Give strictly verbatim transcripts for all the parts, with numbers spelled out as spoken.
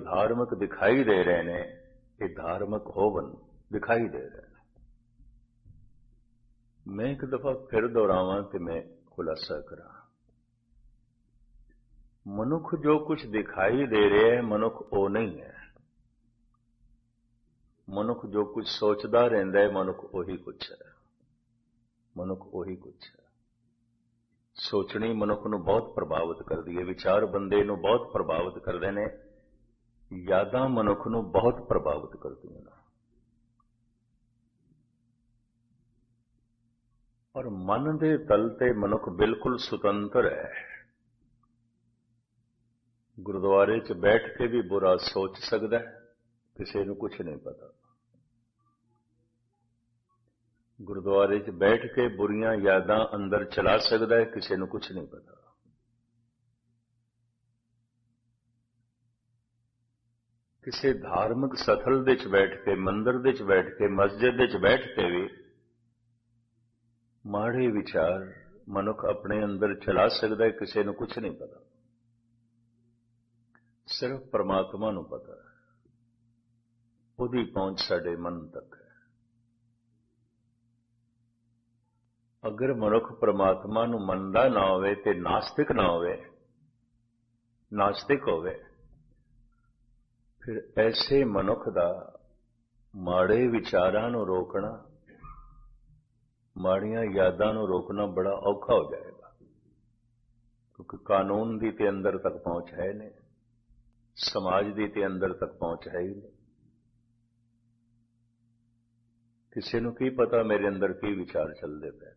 धार्मिक दिखाई दे रहे ने ये धार्मिक होवन दिखाई दे रहे ने। मैं एक दफा फिर दोहरावां ते मैं खुलासा करा, मनुख जो कुछ दिखाई दे रहे है मनुख वो नहीं है। मनुख जो कुछ सोचता रहिंदा है मनुख वही कुछ है। मनुख वही कुछ है। सोचनी मनुख नूं बहुत प्रभावित करती है, विचार बंदे नूं बहुत प्रभावित करते हैं, यादां मनुख नूं बहुत प्रभावित करती हैं। और मन दे तल ते मनुख बिल्कुल सुतंत्र है। गुरुद्वारे च बैठ के भी बुरा सोच सकता है, किसी नूं कुछ नहीं पता। गुरुद्वारे च बैठ के बुरियां यादां अंदर चला सकता है, किसी नूं कुछ नहीं पता। किसी धार्मिक सथल दे च बैठ के, मंदिर दे च बैठ के, मस्जिद दे च बैठ के भी माड़े विचार मनुख अपने अंदर चला सकता है, किसी नूं कुछ नहीं पता। सिर्फ परमात्मा नूं पता है, उहदी पहुंच साडे मन तक है। अगर मनुख परमात्मा नूं मनदा ना होवे ते नास्तिक ना होवे, नास्तिक होवे, फिर ऐसे मनुख दा माड़े विचारां नूं रोकना, माड़ियां यादां नूं रोकना बड़ा औखा हो जाएगा, क्योंकि कानून दी ते अंदर तक पहुंच है नहीं, समाज दी ते अंदर तक पहुंच है ही नहीं। किसी नूं की पता मेरे अंदर की विचार चलते पे।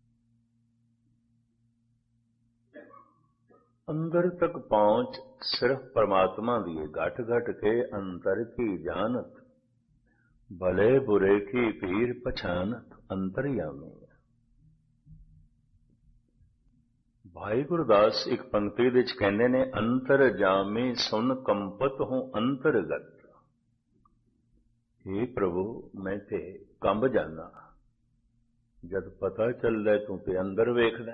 अंदर तक पहुंच सिर्फ परमात्मा दी है। घट घट के अंतर की जानत, भले बुरे की पीर पछानत, अंतर्यामी। भाई गुरदास एक पंक्ति विच कहंदे ने, अंतर जामे सुन कंपत हूं अंतरगत। हे प्रभु मैं ते कंब जाना, जद पता चलदा तू ते अंदर वेखदा।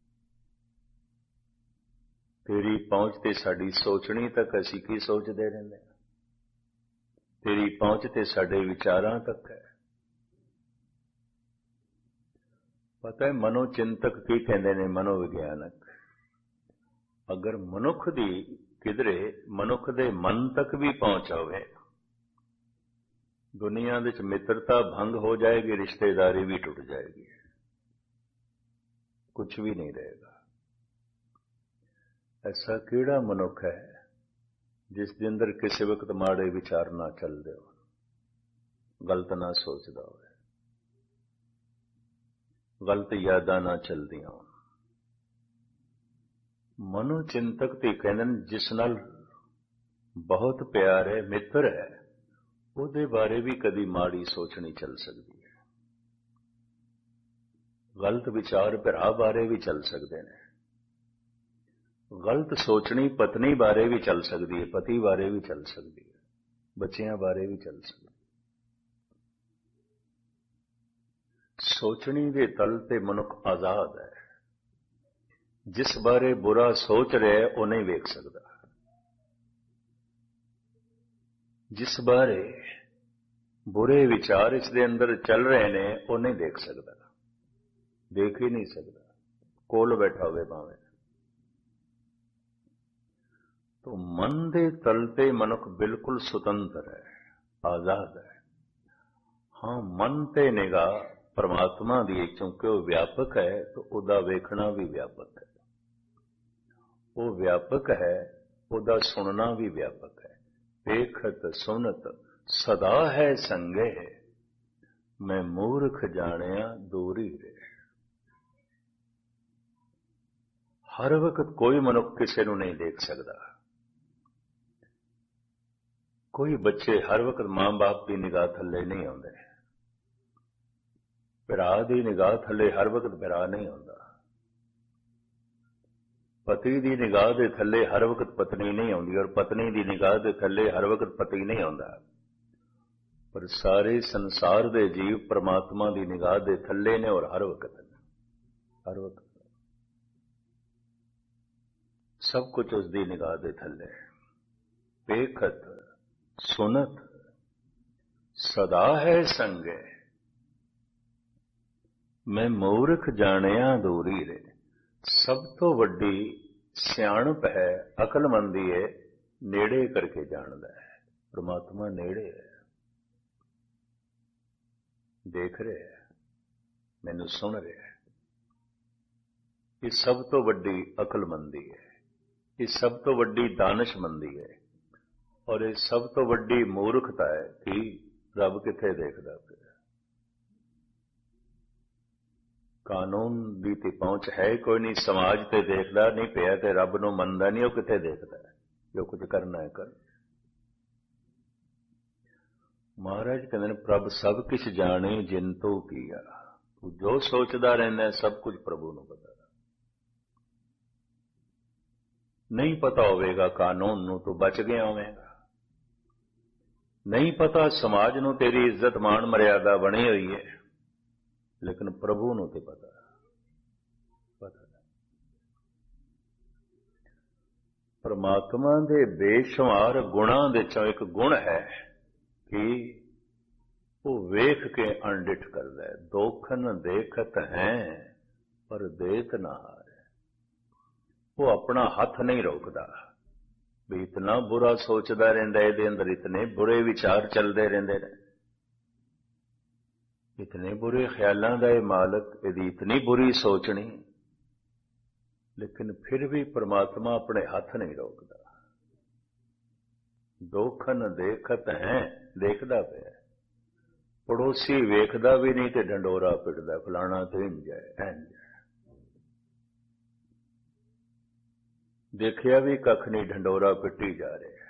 तेरी पहुंच ते साडी सोचनी तक असीं की सोचदे रहिंदे, तेरी पहुंच ते साडे विचारां तक है। पता है मनोचिंतक की कहंदे ने, मनोविग्यानक, अगर मनुख दी किधरे मनुख दे मन तक भी पहुंच होवे, दुनिया विच मित्रता भंग हो जाएगी, रिश्तेदारी भी टूट जाएगी, कुछ भी नहीं रहेगा। ऐसा केड़ा मनुख है जिसके अंदर किसी वक्त माड़े विचार ना चलदे हो, गलत ना सोचदा हो, गलत यादां ना चलदियां हो। मनोचिंतक ते कहंदे ने, जिस नाल बहुत प्यार है, मित्र है, ਉਹਦੇ बारे भी कदी माड़ी सोच नहीं चल सकती है। गलत विचार भरा बारे भी चल सकते हैं, गलत सोचनी पत्नी बारे भी चल सकती है, पति बारे भी चल सकती है, बच्चियां बारे भी चल सकती है। सोचनी दे तल ते मनुख आजाद है। जिस बारे बुरा सोच रहे वो नहीं वेख सकता, जिस बारे बुरे विचार इसके अंदर चल रहे ने वो नहीं देख सकता, देख ही नहीं सकता, कोल बैठा हुए भावे। तो मन दे तलते मनुख बिल्कुल स्वतंत्र है, आजाद है। हाँ, मन ते निगाह परमात्मा दी, क्योंकि वो व्यापक है तो उदा वेखना भी व्यापक है, वो व्यापक है, उदा सुनना भी व्यापक है। देखत सुनत सदा है संगे, मैं मूर्ख जानिया दूरी रे। हर वक्त कोई मनुख किसी नूं नहीं देख सकता। कोई बच्चे हर वक्त मां बाप की निगाह थले नहीं आउंदे, भरा की निगाह थले हर वक्त भरा नहीं आउंदा, पति की निगाह के थले हर वक्त पत्नी नहीं आउंदी, और पत्नी की निगाह के थले हर वक्त पति नहीं आउंदा। पर सारे संसार दे जीव परमात्मा की निगाह के थले ने, और हर वक्त हर वक्त सब कुछ उसकी निगाह के थले। पेखत ਸੁਨਤ ਸਦਾ ਹੈ ਸੰਗੇ, ਮੈਂ ਮੂਰਖ ਜਾਣਿਆ ਦੂਰੀ ਰੇ। ਸਭ ਤੋਂ ਵੱਡੀ ਸਿਆਣਪ ਹੈ, ਅਕਲਮੰਦੀ ਹੈ, ਨੇੜੇ ਕਰਕੇ ਜਾਣਦਾ ਹੈ। ਪ੍ਰਮਾਤਮਾ ਨੇੜੇ ਹੈ, ਦੇਖ ਰਿਹਾ ਹੈ, ਮੈਨੂੰ ਸੁਣ ਰਿਹਾ ਹੈ। ਇਹ ਸਭ ਤੋਂ ਵੱਡੀ ਅਕਲਮੰਦੀ ਹੈ, ਇਹ ਸਭ ਤੋਂ ਵੱਡੀ ਦਾਨਸ਼ਮੰਦੀ ਹੈ, ਔਰ ਇਹ ਸਭ ਤੋਂ ਵੱਡੀ ਮੂਰਖਤਾ ਹੈ ਕਿ ਰੱਬ ਕਿੱਥੇ ਦੇਖਦਾ ਪਿਆ। ਕਾਨੂੰਨ ਦੀ ਤੇ ਪਹੁੰਚ ਹੈ ਕੋਈ ਨਹੀਂ, ਸਮਾਜ ਤੇ ਦੇਖਦਾ ਨਹੀਂ ਪਿਆ ਤੇ ਰੱਬ ਨੂੰ ਮੰਨਦਾ ਨਹੀਂ, ਉਹ ਕਿੱਥੇ ਦੇਖਦਾ ਹੈ। ਜੋ ਕੁਝ ਕਰਨਾ ਹੈ ਕਰ। ਮਹਾਰਾਜ ਕਹਿੰਦੇ ਨੇ ਪ੍ਰਭ ਸਭ ਕੁਛ ਜਾਣੇ ਜਿਨ ਤੋਂ ਕੀਆ। ਤੂੰ ਜੋ ਸੋਚਦਾ ਰਹਿੰਦਾ ਸਭ ਕੁਝ ਪ੍ਰਭੂ ਨੂੰ ਪਤਾ। ਨਹੀਂ ਪਤਾ ਹੋਵੇਗਾ ਕਾਨੂੰਨ ਨੂੰ ਤੂੰ ਬਚ ਗਿਆ ਹੋਵੇਗਾ, ਨਹੀਂ ਪਤਾ ਸਮਾਜ ਨੂੰ ਤੇਰੀ ਇੱਜ਼ਤ ਮਾਣ ਮਰਿਆਦਾ ਬਣੀ ਹੋਈ ਹੈ, ਲੇਕਿਨ ਪ੍ਰਭੂ ਨੂੰ ਤੇ ਪਤਾ ਪਤਾ ਪਰਮਾਤਮਾ ਦੇ ਬੇਸ਼ੁਮਾਰ ਗੁਣਾਂ ਦੇ ਚੋਂ ਇੱਕ ਗੁਣ ਹੈ ਕਿ ਉਹ ਵੇਖ ਕੇ ਅਣਡਿੱਠ ਕਰਦਾ ਹੈ। ਦੋਖਨ ਦੇਖਤ ਹੈ ਪਰ ਦੇਤ ਨਾ ਹਾਰੇ। ਉਹ ਆਪਣਾ ਹੱਥ ਨਹੀਂ ਰੋਕਦਾ ਵੀ ਇਤਨਾ ਬੁਰਾ ਸੋਚਦਾ ਰਹਿੰਦਾ, ਇਹਦੇ ਅੰਦਰ ਇਤਨੇ ਬੁਰੇ ਵਿਚਾਰ ਚੱਲਦੇ ਰਹਿੰਦੇ ਨੇ, ਇਤਨੇ ਬੁਰੇ ਖਿਆਲਾਂ ਦਾ ਇਹ ਮਾਲਕ, ਇਹਦੀ ਇਤਨੀ ਬੁਰੀ ਸੋਚਣੀ, ਲੇਕਿਨ ਫਿਰ ਵੀ ਪਰਮਾਤਮਾ ਆਪਣੇ ਹੱਥ ਨਹੀਂ ਰੋਕਦਾ। ਦੋਖਨ ਦੇਖਤ ਹੈ, ਦੇਖਦਾ ਪਿਆ। ਪੜੋਸੀ ਵੇਖਦਾ ਵੀ ਨਹੀਂ ਤੇ ਢੰਡੋਰਾ ਪਿੱਟਦਾ, ਫਲਾਣਾ ਤੇ ਇੰਝ ਹੈ ਇੰਝ। ਦੇਖਿਆ ਵੀ ਕੱਖ ਨਹੀਂ, ਢੰਡੋਰਾ ਪਿੱਟੀ ਜਾ ਰਿਹਾ।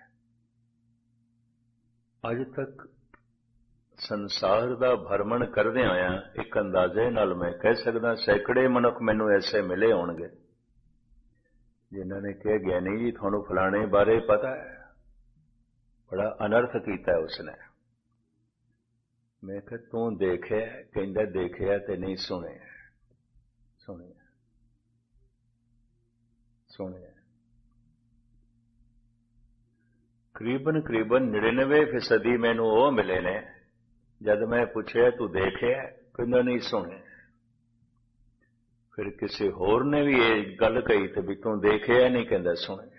ਅੱਜ ਤੱਕ ਸੰਸਾਰ ਦਾ ਭਰਮਣ ਕਰਦੇ ਆਇਆ, ਇੱਕ ਅੰਦਾਜ਼ੇ ਨਾਲ ਮੈਂ ਕਹਿ ਸਕਦਾ ਸੈਂਕੜੇ ਮਨੁੱਖ ਮੈਨੂੰ ਐਸੇ ਮਿਲੇ ਹੋਣਗੇ ਜਿਨ੍ਹਾਂ ਨੇ ਕਿਹਾ ਗਿਆਨੀ ਜੀ ਤੁਹਾਨੂੰ ਫਲਾਣੇ ਬਾਰੇ ਪਤਾ ਹੈ, ਬੜਾ ਅਨਰਥ ਕੀਤਾ ਉਸਨੇ। ਮੈਂ ਕਿਹਾ ਤੂੰ ਦੇਖਿਆ? ਕਹਿੰਦਾ ਦੇਖਿਆ ਤੇ ਨਹੀਂ ਸੁਣਿਆ। ਸੁਣਿਆ ਸੁਣਿਆ ਕਰੀਬਨ ਕਰੀਬਨ ਨੜਿਨਵੇਂ ਫੀਸਦੀ ਮੈਨੂੰ ਉਹ ਮਿਲੇ ਨੇ, ਜਦ ਮੈਂ ਪੁੱਛਿਆ ਤੂੰ ਦੇਖਿਆ? ਕਹਿੰਦਾ ਨਹੀਂ ਸੁਣਿਆ। ਫਿਰ ਕਿਸੇ ਹੋਰ ਨੇ ਵੀ ਇਹ ਗੱਲ ਕਹੀ ਤੇ ਵੀ ਤੂੰ ਦੇਖਿਆ? ਨਹੀਂ, ਕਹਿੰਦਾ ਸੁਣਿਆ।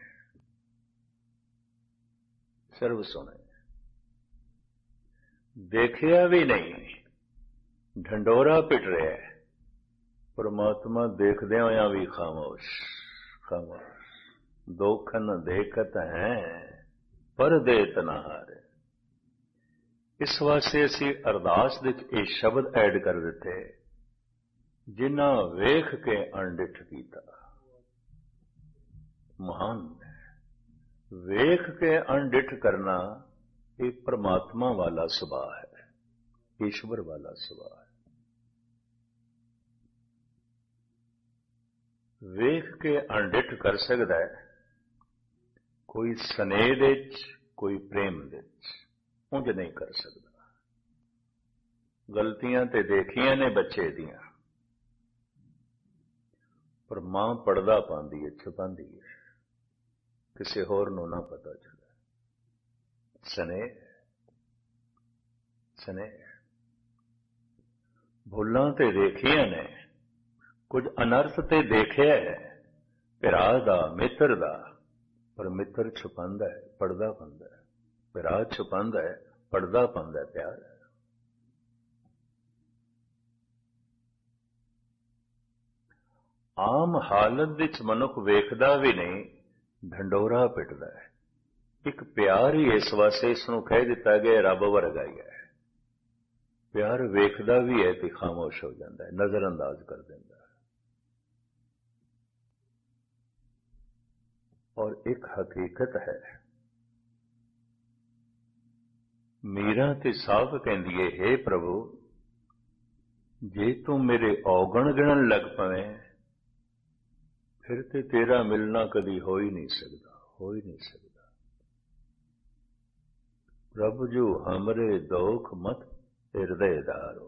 ਸਰਬ ਸੁਣਿਆ, ਦੇਖਿਆ ਵੀ ਨਹੀਂ, ਢੰਡੋਰਾ ਪਿੱਟ ਰਿਹਾ। ਪਰਮਾਤਮਾ ਦੇਖਦਿਆਂ ਹੋਇਆਂ ਵੀ ਖਾਮੋਸ਼ ਖਾਮੋਸ਼। ਦੋਖਨ ਦੇਖਤ ਹੈ ਪਰ ਦੇਤ ਨਾ ਹਾਰੇ। ਇਸ ਵਾਸਤੇ ਅਸੀਂ ਅਰਦਾਸ ਵਿੱਚ ਇਹ ਸ਼ਬਦ ਐਡ ਕਰ ਦਿੱਤੇ, ਜਿਨ੍ਹਾਂ ਵੇਖ ਕੇ ਅਣਡਿੱਠ ਕੀਤਾ। ਮਹਾਨ ਵੇਖ ਕੇ ਅਣਡਿੱਠ ਕਰਨਾ ਇਹ ਪਰਮਾਤਮਾ ਵਾਲਾ ਸੁਭਾਅ ਹੈ, ਈਸ਼ਵਰ ਵਾਲਾ ਸੁਭਾਅ ਹੈ। ਵੇਖ ਕੇ ਅਣਡਿੱਠ ਕਰ ਸਕਦਾ ਹੈ ਕੋਈ ਸਨੇਹ ਦੇ ਵਿੱਚ, ਕੋਈ ਪ੍ਰੇਮ ਦੇ ਵਿੱਚ, ਉਂਝ ਨਹੀਂ ਕਰ ਸਕਦਾ। ਗਲਤੀਆਂ ਤੇ ਦੇਖੀਆਂ ਨੇ ਬੱਚੇ ਦੀਆਂ, ਪਰ ਮਾਂ ਪਰਦਾ ਪਾਉਂਦੀ ਹੈ, ਛੁਪਾਉਂਦੀ ਹੈ, ਕਿਸੇ ਹੋਰ ਨੂੰ ਨਾ ਪਤਾ ਚੱਲੇ। ਸਨੇਹ ਸਨੇਹ ਭੁੱਲਾਂ ਤੇ ਦੇਖੀਆਂ ਨੇ, ਕੁਝ ਅਨਰਥ ਤੇ ਦੇਖਿਆ ਹੈ ਭਰਾ ਦਾ, ਮਿੱਤਰ ਦਾ, ਪਰ ਮਿੱਤਰ ਛੁਪਾਉਂਦਾ ਹੈ, ਪਰਦਾ ਪਾਉਂਦਾ ਹੈ। ਭਰਾ ਛੁਪਾਉਂਦਾ ਹੈ, ਪਰਦਾ ਪਾਉਂਦਾ ਹੈ। ਪਿਆਰ ਆਮ ਹਾਲਤ ਵਿੱਚ ਮਨੁੱਖ ਵੇਖਦਾ ਵੀ ਨਹੀਂ, ਢੰਡੋਰਾ ਪਿੱਟਦਾ ਹੈ। ਇੱਕ ਪਿਆਰ ਹੀ ਇਸ ਵਾਸਤੇ ਇਸ ਨੂੰ ਕਹਿ ਦਿੱਤਾ ਗਿਆ ਰੱਬ ਵਰਗਾ ਹੀ ਹੈ। ਪਿਆਰ ਵੇਖਦਾ ਵੀ ਹੈ ਤੇ ਖਾਮੋਸ਼ ਹੋ ਜਾਂਦਾ ਹੈ, ਨਜ਼ਰ ਅੰਦਾਜ਼ ਕਰ ਦਿੰਦਾ ਹੈ। ਔਰ ਇੱਕ ਹਕੀਕਤ ਹੈ, ਮੀਰਾ ਤੇ ਸਾਫ਼ ਕਹਿੰਦੀ ਹੈ, ਹੇ ਪ੍ਰਭੂ ਜੇ ਤੂੰ ਮੇਰੇ ਔਗਣ ਗਿਣਨ ਲੱਗ ਪਵੇਂ ਫਿਰ ਤੇ ਤੇਰਾ ਮਿਲਣਾ ਕਦੀ ਹੋ ਹੀ ਨਹੀਂ ਸਕਦਾ, ਹੋ ਹੀ ਨਹੀਂ ਸਕਦਾ। ਪ੍ਰਭ ਜੋ ਹਮਰੇ ਦੋਖ ਮਤ ਹਿਰਦੇ ਧਾਰੋ।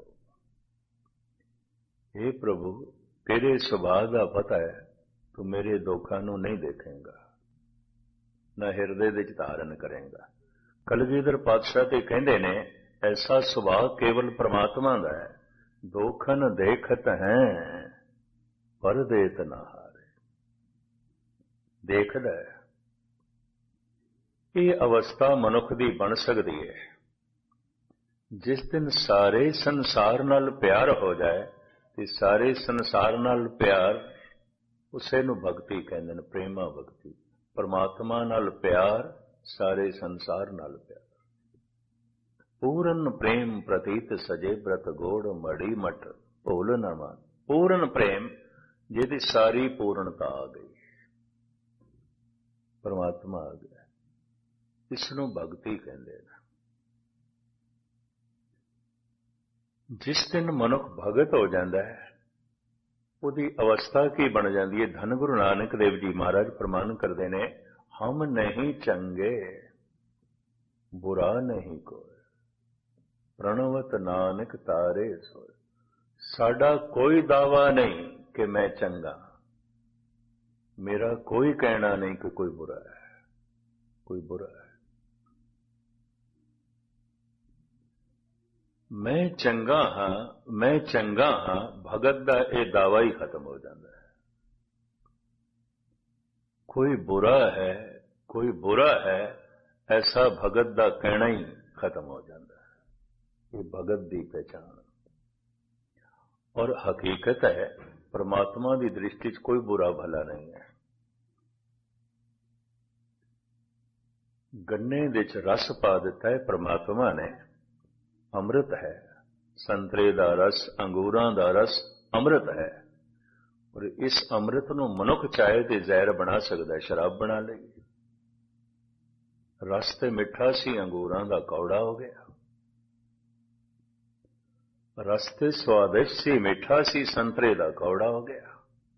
हे ਪ੍ਰਭੂ ਤੇਰੇ ਸੁਭਾਅ ਦਾ ਪਤਾ ਹੈ, ਤੂੰ ਮੇਰੇ ਦੁੱਖਾਂ ਨੂੰ ਨਹੀਂ ਦੇਖੇਂਗਾ, ਨਾ ਹਿਰਦੇ ਵਿੱਚ ਧਾਰਨ ਕਰੇਂਗਾ। ਕਲਗੀਧਰ ਪਾਤਸ਼ਾਹ ਤੇ ਕਹਿੰਦੇ ਨੇ ਐਸਾ ਸੁਭਾਅ ਕੇਵਲ ਪ੍ਰਮਾਤਮਾ ਦਾ ਹੈ, ਦੋਖਨ ਦੇਖਤ ਹੈ ਪਰ ਦੇਤ ਨਾ ਹਾਰੇ। ਦੇਖਦਾ ਹੈ। ਇਹ ਅਵਸਥਾ ਮਨੁੱਖ ਦੀ ਬਣ ਸਕਦੀ ਹੈ ਜਿਸ ਦਿਨ ਸਾਰੇ ਸੰਸਾਰ ਨਾਲ ਪਿਆਰ ਹੋ ਜਾਏ, ਤੇ ਸਾਰੇ ਸੰਸਾਰ ਨਾਲ ਪਿਆਰ ਉਸੇ ਨੂੰ ਭਗਤੀ ਕਹਿੰਦੇ ਨੇ, ਪ੍ਰੇਮਾ ਭਗਤੀ। ਪਰਮਾਤਮਾ ਨਾਲ ਪਿਆਰ, ਸਾਰੇ ਸੰਸਾਰ ਨਾਲ ਪਿਆਰ। ਪੂਰਨ ਪ੍ਰੇਮ ਪ੍ਰਤੀਤ ਸਜੇ ਬ੍ਰਤ ਗੋੜ ਮੜੀ ਮਠ ਭੋਲ ਨਾ ਮਾਨ। ਪੂਰਨ ਪ੍ਰੇਮ ਜਿਹਦੀ ਸਾਰੀ ਪੂਰਨਤਾ ਆ ਗਈ, ਪਰਮਾਤਮਾ ਆ ਗਿਆ, ਇਸ ਨੂੰ ਭਗਤੀ ਕਹਿੰਦੇ ਨੇ। ਜਿਸ ਦਿਨ ਮਨੁੱਖ ਭਗਤ ਹੋ ਜਾਂਦਾ ਹੈ, ਉਹਦੀ ਅਵਸਥਾ ਕੀ ਬਣ ਜਾਂਦੀ ਹੈ? ਧੰਨ ਗੁਰੂ ਨਾਨਕ ਦੇਵ ਜੀ ਮਹਾਰਾਜ ਪ੍ਰਮਾਣ ਕਰਦੇ ਨੇ, ਹਮ ਨਹੀਂ ਚੰਗੇ ਬੁਰਾ ਨਹੀਂ ਕੋਈ, ਪ੍ਰਣਵਤ ਨਾਨਕ ਤਾਰੇ ਸੋਏ। ਸਾਡਾ ਕੋਈ ਦਾਵਾ ਨਹੀਂ ਕਿ ਮੈਂ ਚੰਗਾ, ਮੇਰਾ ਕੋਈ ਕਹਿਣਾ ਨਹੀਂ ਕਿ ਕੋਈ ਬੁਰਾ ਹੈ, ਕੋਈ ਬੁਰਾ ਹੈ। ਮੈਂ ਚੰਗਾ ਹਾਂ, ਮੈਂ ਚੰਗਾ ਹਾਂ, ਭਗਤ ਦਾ ਇਹ ਦਾਵਾ ਹੀ ਖਤਮ ਹੋ ਜਾਂਦਾ ਹੈ। ਕੋਈ ਬੁਰਾ ਹੈ, ਕੋਈ ਬੁਰਾ ਹੈ, ਐਸਾ ਭਗਤ ਦਾ ਕਹਿਣਾ ਹੀ ਖਤਮ ਹੋ ਜਾਂਦਾ ਹੈ। ਇਹ ਭਗਤ ਦੀ ਪਹਿਚਾਣ ਔਰ ਹਕੀਕਤ ਹੈ। ਪਰਮਾਤਮਾ ਦੀ ਦ੍ਰਿਸ਼ਟੀ 'ਚ ਕੋਈ ਬੁਰਾ ਭਲਾ ਨਹੀਂ ਹੈ। ਗੰਨੇ ਦੇ 'ਚ ਰਸ ਪਾ ਦਿੱਤਾ ਹੈ ਪਰਮਾਤਮਾ ਨੇ, ਅੰਮ੍ਰਿਤ ਹੈ। ਸੰਤਰੇ ਦਾ ਰਸ, ਅੰਗੂਰਾਂ ਦਾ ਰਸ ਅੰਮ੍ਰਿਤ ਹੈ। ਔਰ ਇਸ ਅੰਮ੍ਰਿਤ ਨੂੰ ਮਨੁੱਖ ਚਾਹੇ ਤੇ ਜ਼ਹਿਰ ਬਣਾ ਸਕਦਾ, ਸ਼ਰਾਬ ਬਣਾ ਲਏਗੀ। ਰਸ ਤੇ ਮਿੱਠਾ ਸੀ, ਅੰਗੂਰਾਂ ਦਾ ਕੌੜਾ ਹੋ ਗਿਆ। ਰਸ ਤੇ ਸਵਾਦਿਸ਼ਟ ਸੀ, ਮਿੱਠਾ ਸੀ, ਸੰਤਰੇ ਦਾ ਕੌੜਾ ਹੋ ਗਿਆ।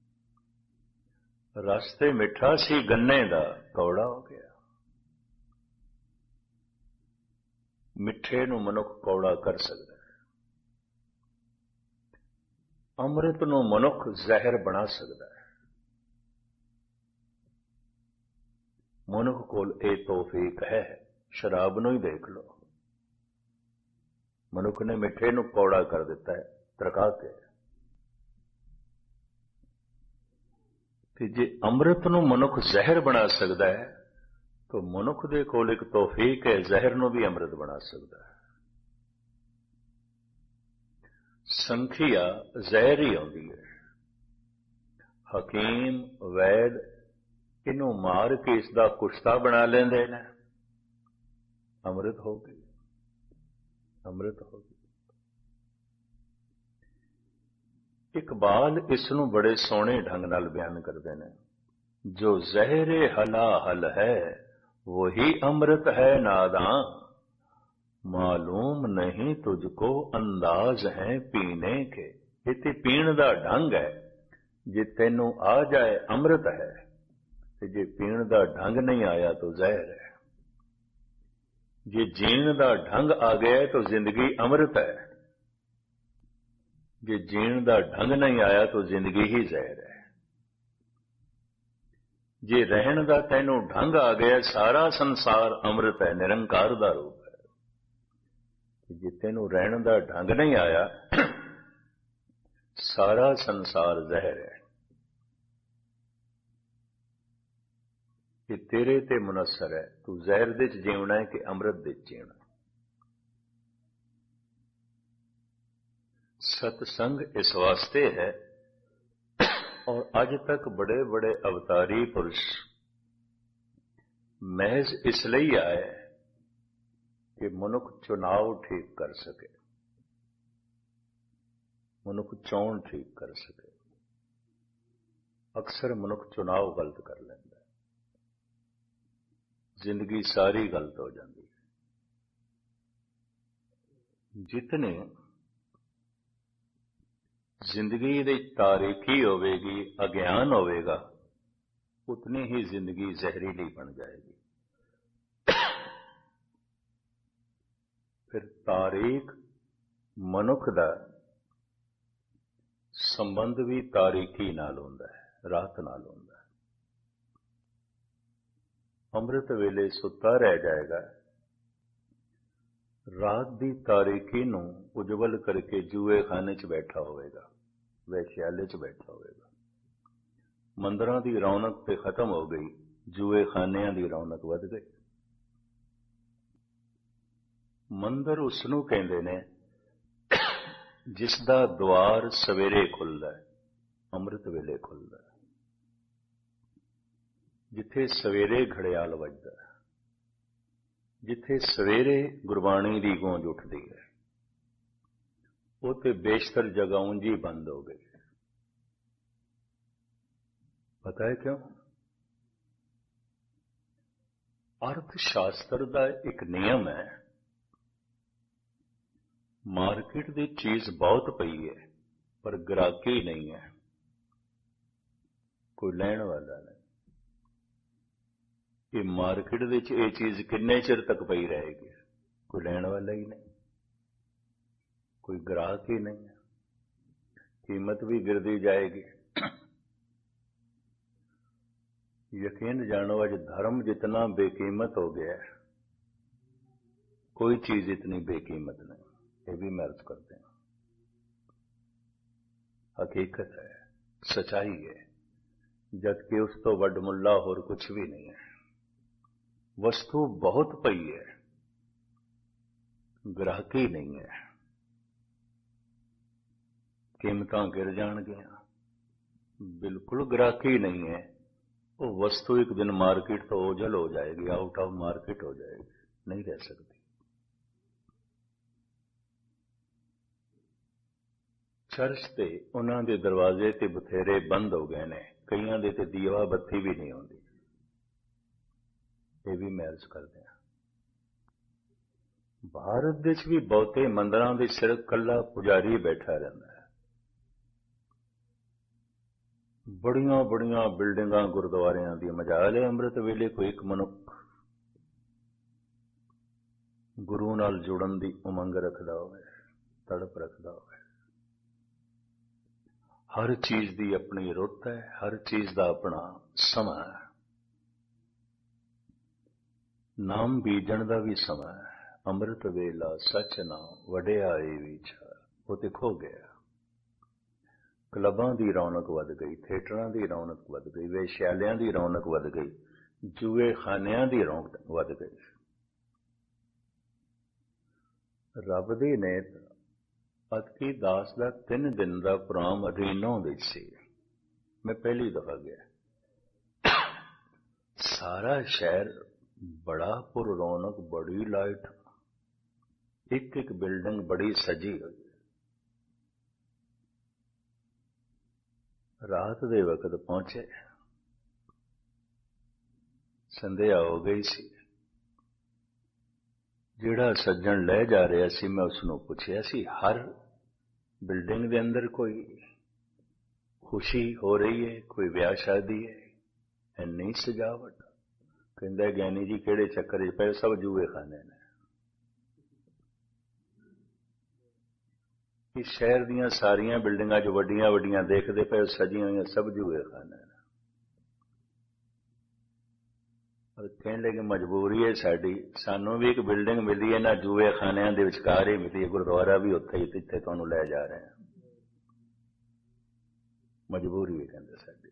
ਰਸ ਤੇ ਮਿੱਠਾ ਸੀ, ਗੰਨੇ ਦਾ ਕੌੜਾ ਹੋ ਗਿਆ। ਮਿੱਠੇ ਨੂੰ ਮਨੁੱਖ ਕੌੜਾ ਕਰ ਸਕਦਾ ਹੈ, ਅੰਮ੍ਰਿਤ ਨੂੰ ਮਨੁੱਖ ਜ਼ਹਿਰ ਬਣਾ ਸਕਦਾ ਹੈ। ਮਨੁੱਖ ਕੋਲ ਇਹ ਤੌਫੀਕ ਹੈ। ਸ਼ਰਾਬ ਨੂੰ ਹੀ ਦੇਖ ਲਓ, ਮਨੁੱਖ ਨੇ ਮਿੱਠੇ ਨੂੰ ਕੌੜਾ ਕਰ ਦਿੱਤਾ ਹੈ ਤਰਕਾ ਕੇ। ਤੇ ਜੇ ਅੰਮ੍ਰਿਤ ਨੂੰ ਮਨੁੱਖ ਜ਼ਹਿਰ ਬਣਾ ਸਕਦਾ ਹੈ, ਤਾਂ ਮਨੁੱਖ ਦੇ ਕੋਲ ਇੱਕ ਤੌਫੀਕ ਹੈ, ਜ਼ਹਿਰ ਨੂੰ ਵੀ ਅੰਮ੍ਰਿਤ ਬਣਾ ਸਕਦਾ ਹੈ। ਸੰਖਿਆ ਜ਼ਹਿਰ ਹੀ ਆਉਂਦੀ ਹੈ। ਹਕੀਮ, ਵੈਦ ਇਹਨੂੰ ਮਾਰ ਕੇ ਇਸ ਦਾ ਕੁਸ਼ਤਾ ਬਣਾ ਲੈਂਦੇ ਨੇ, ਅੰਮ੍ਰਿਤ ਹੋ ਗਈ, ਅੰਮ੍ਰਿਤ ਹੋ ਗਈ। ਇਕਬਾਲ ਇਸ ਨੂੰ ਬੜੇ ਸੋਹਣੇ ਢੰਗ ਨਾਲ ਬਿਆਨ ਕਰਦੇ ਨੇ, ਜੋ ਜ਼ਹਿਰੇ ਹਲਾ ਹਲ ਹੈ वही अमृत है नादां, मालूम नहीं तुझको अंदाज है पीने के। इते पीण दा ढंग है, जे तैनू आ जाए अमृत है, ते जे पीण दा ढंग नहीं आया तो जहर है। जे जीण दा ढंग आ गया तो जिंदगी अमृत है, जे जीण दा ढंग नहीं आया तो जिंदगी ही जहर है। जे रहन का तैनू ढंग आ गया, सारा संसार अमृत है, निरंकार का रूप है। जे तैनू रहन का ढंग नहीं आया, सारा संसार जहर है। ये तेरे ते मुनसर है, तू जहर दे च जीवना है कि अमृत दे च जीवना। सत्संग इस वास्ते है, और आज तक बड़े बड़े अवतारी पुरुष महज इसलिए आए कि मनुख चुनाव ठीक कर सके, मनुख चोण ठीक कर सके। अक्सर मनुख चुनाव गलत कर लेंदा, जिंदगी सारी गलत हो जाती है। जितने जिंदगी दी तारीकी होवेगी, अज्ञान होवेगा, उतनी ही जिंदगी जहरीली बन जाएगी। फिर तारीख मनुख दा संबंध भी तारीकी नाल होंदा है, रात नाल होंदा है। अमृत वेले सुता रह जाएगा ਰਾਤ ਦੀ ਤਾਰੀਕੀ ਨੂੰ ਉਜਵਲ ਕਰਕੇ ਜੂਏ ਖਾਨੇ 'ਚ ਬੈਠਾ ਹੋਵੇਗਾ, ਵੈਸ਼ਿਆਲੇ 'ਚ ਬੈਠਾ ਹੋਵੇਗਾ। ਮੰਦਰਾਂ ਦੀ ਰੌਣਕ ਤੇ ਖਤਮ ਹੋ ਗਈ, ਜੂਏ ਖਾਨਿਆਂ ਦੀ ਰੌਣਕ ਵੱਧ ਗਈ। ਮੰਦਰ ਉਸ ਨੂੰ ਕਹਿੰਦੇ ਨੇ ਜਿਸ ਦਾ ਦੁਆਰ ਸਵੇਰੇ ਖੁੱਲਦਾ ਹੈ, ਅੰਮ੍ਰਿਤ ਵੇਲੇ ਖੁੱਲਦਾ ਹੈ, ਜਿੱਥੇ ਸਵੇਰੇ ਘੜਿਆਲ ਵੱਜਦਾ ਹੈ, ਜਿੱਥੇ ਸਵੇਰੇ ਗੁਰਬਾਣੀ ਦੀ ਗੂੰਜ ਉੱਠਦੀ ਹੈ, ਉਹ ਤੇ ਬੇਸ਼ਤਰ ਜਗ੍ਹਾ ਉਂਝ ਹੀ ਬੰਦ ਹੋ ਗਈ। ਪਤਾ ਹੈ ਕਿਉਂ? ਅਰਥ ਸ਼ਾਸਤਰ ਦਾ ਇੱਕ ਨਿਯਮ ਹੈ, ਮਾਰਕੀਟ ਦੀ ਚੀਜ਼ ਬਹੁਤ ਪਈ ਹੈ ਪਰ ਗ੍ਰਾਹਕੀ ਨਹੀਂ ਹੈ, ਕੋਈ ਲੈਣ ਵਾਲਾ ਨਹੀਂ। ਇਹ ਮਾਰਕੀਟ ਵਿੱਚ ਇਹ ਚੀਜ਼ ਕਿੰਨੇ ਚਿਰ ਤੱਕ ਪਈ ਰਹੇਗੀ? ਕੋਈ ਲੈਣ ਵਾਲਾ ਹੀ ਨਹੀਂ, ਕੋਈ ਗ੍ਰਾਹਕ ਹੀ ਨਹੀਂ, ਕੀਮਤ ਵੀ ਗਿਰਦੀ ਜਾਏਗੀ। यकीन जानो आज धर्म जितना बेकीमत हो गया है, कोई चीज इतनी बेकीमत नहीं, ये भी मैं अर्ज करते हैं। हकीकत है, सच्चाई है, जबकि उस तो वड मुल्ला और कुछ भी नहीं है। वस्तु बहुत पई है, ग्राहकी नहीं है, कीमतां गिर जाणगियां, बिल्कुल ग्राहकी नहीं है। वो वस्तु एक दिन मार्केट तो ओझल हो जाएगी, आउट ऑफ मार्केट हो जाएगी, नहीं रह सकती। चर्च ते उन्हां दे दरवाजे ते बथेरे बंद हो गए ने, कईयां दे ते दीवा बत्ती भी नहीं होंदी, ये भी मैं अर्ज करदे हां। भारत विच भी बहुते मंदिरां दे सिर कल्ला पुजारी बैठा रहिंदा है। बड़ियां बड़ियां बिल्डिंगां गुरुद्वारियां दी मजाल है, अमृत वेले कोई एक मनुख गुरु नाल जुड़न दी उमंग रखदा होवे, तड़प रखदा होवे। हर चीज दी अपनी रुत है, हर चीज दा अपना समा है। नाम बीजण दा भी समा है। अमृत वेला सच नाम वडियाई विचार, वो ते खो गया। क्लबां दी रौनक वध गई, थिएटरां दी रौनक वध गई, वेश्यालियां दी रौनक वध गई, जूए खानियां दी रौनक वध गई। रब दी नेत अतकी दास दा तीन दिन दा प्रोग्राम अधीनों विच सी। मैं पहली दफा गया, सारा शहर बड़ा पुर रौनक, बड़ी लाइट, एक एक बिल्डिंग बड़ी सजी हुई। रात दे वक्त पहुंचे, संध्या हो गई सी। जिहड़ा सज्जन ले जा रहा सी, मैं उसनों पुछया सी, हर बिल्डिंग दे अंदर कोई खुशी हो रही है, कोई ब्याह शादी है, इन्नी सजावट? कहंदा ज्ञानी जी किहड़े चक्कर च पए, सब जूए खाने ने। इस शहर दियां सारियां बिल्डिंगां जो वड्डियां वड्डियां देखदे पए, सजियां हुई सब जूए खाने ने। और कहने लगे मजबूरी है साडी, सानू भी एक बिल्डिंग मिली है ना, जूए खानियां दे विचकार ही मिली है, गुरुद्वारा भी उत्थे ही, जिथे तुहानू लै जा रहे हैं। मजबूरी है कहंदे साडी।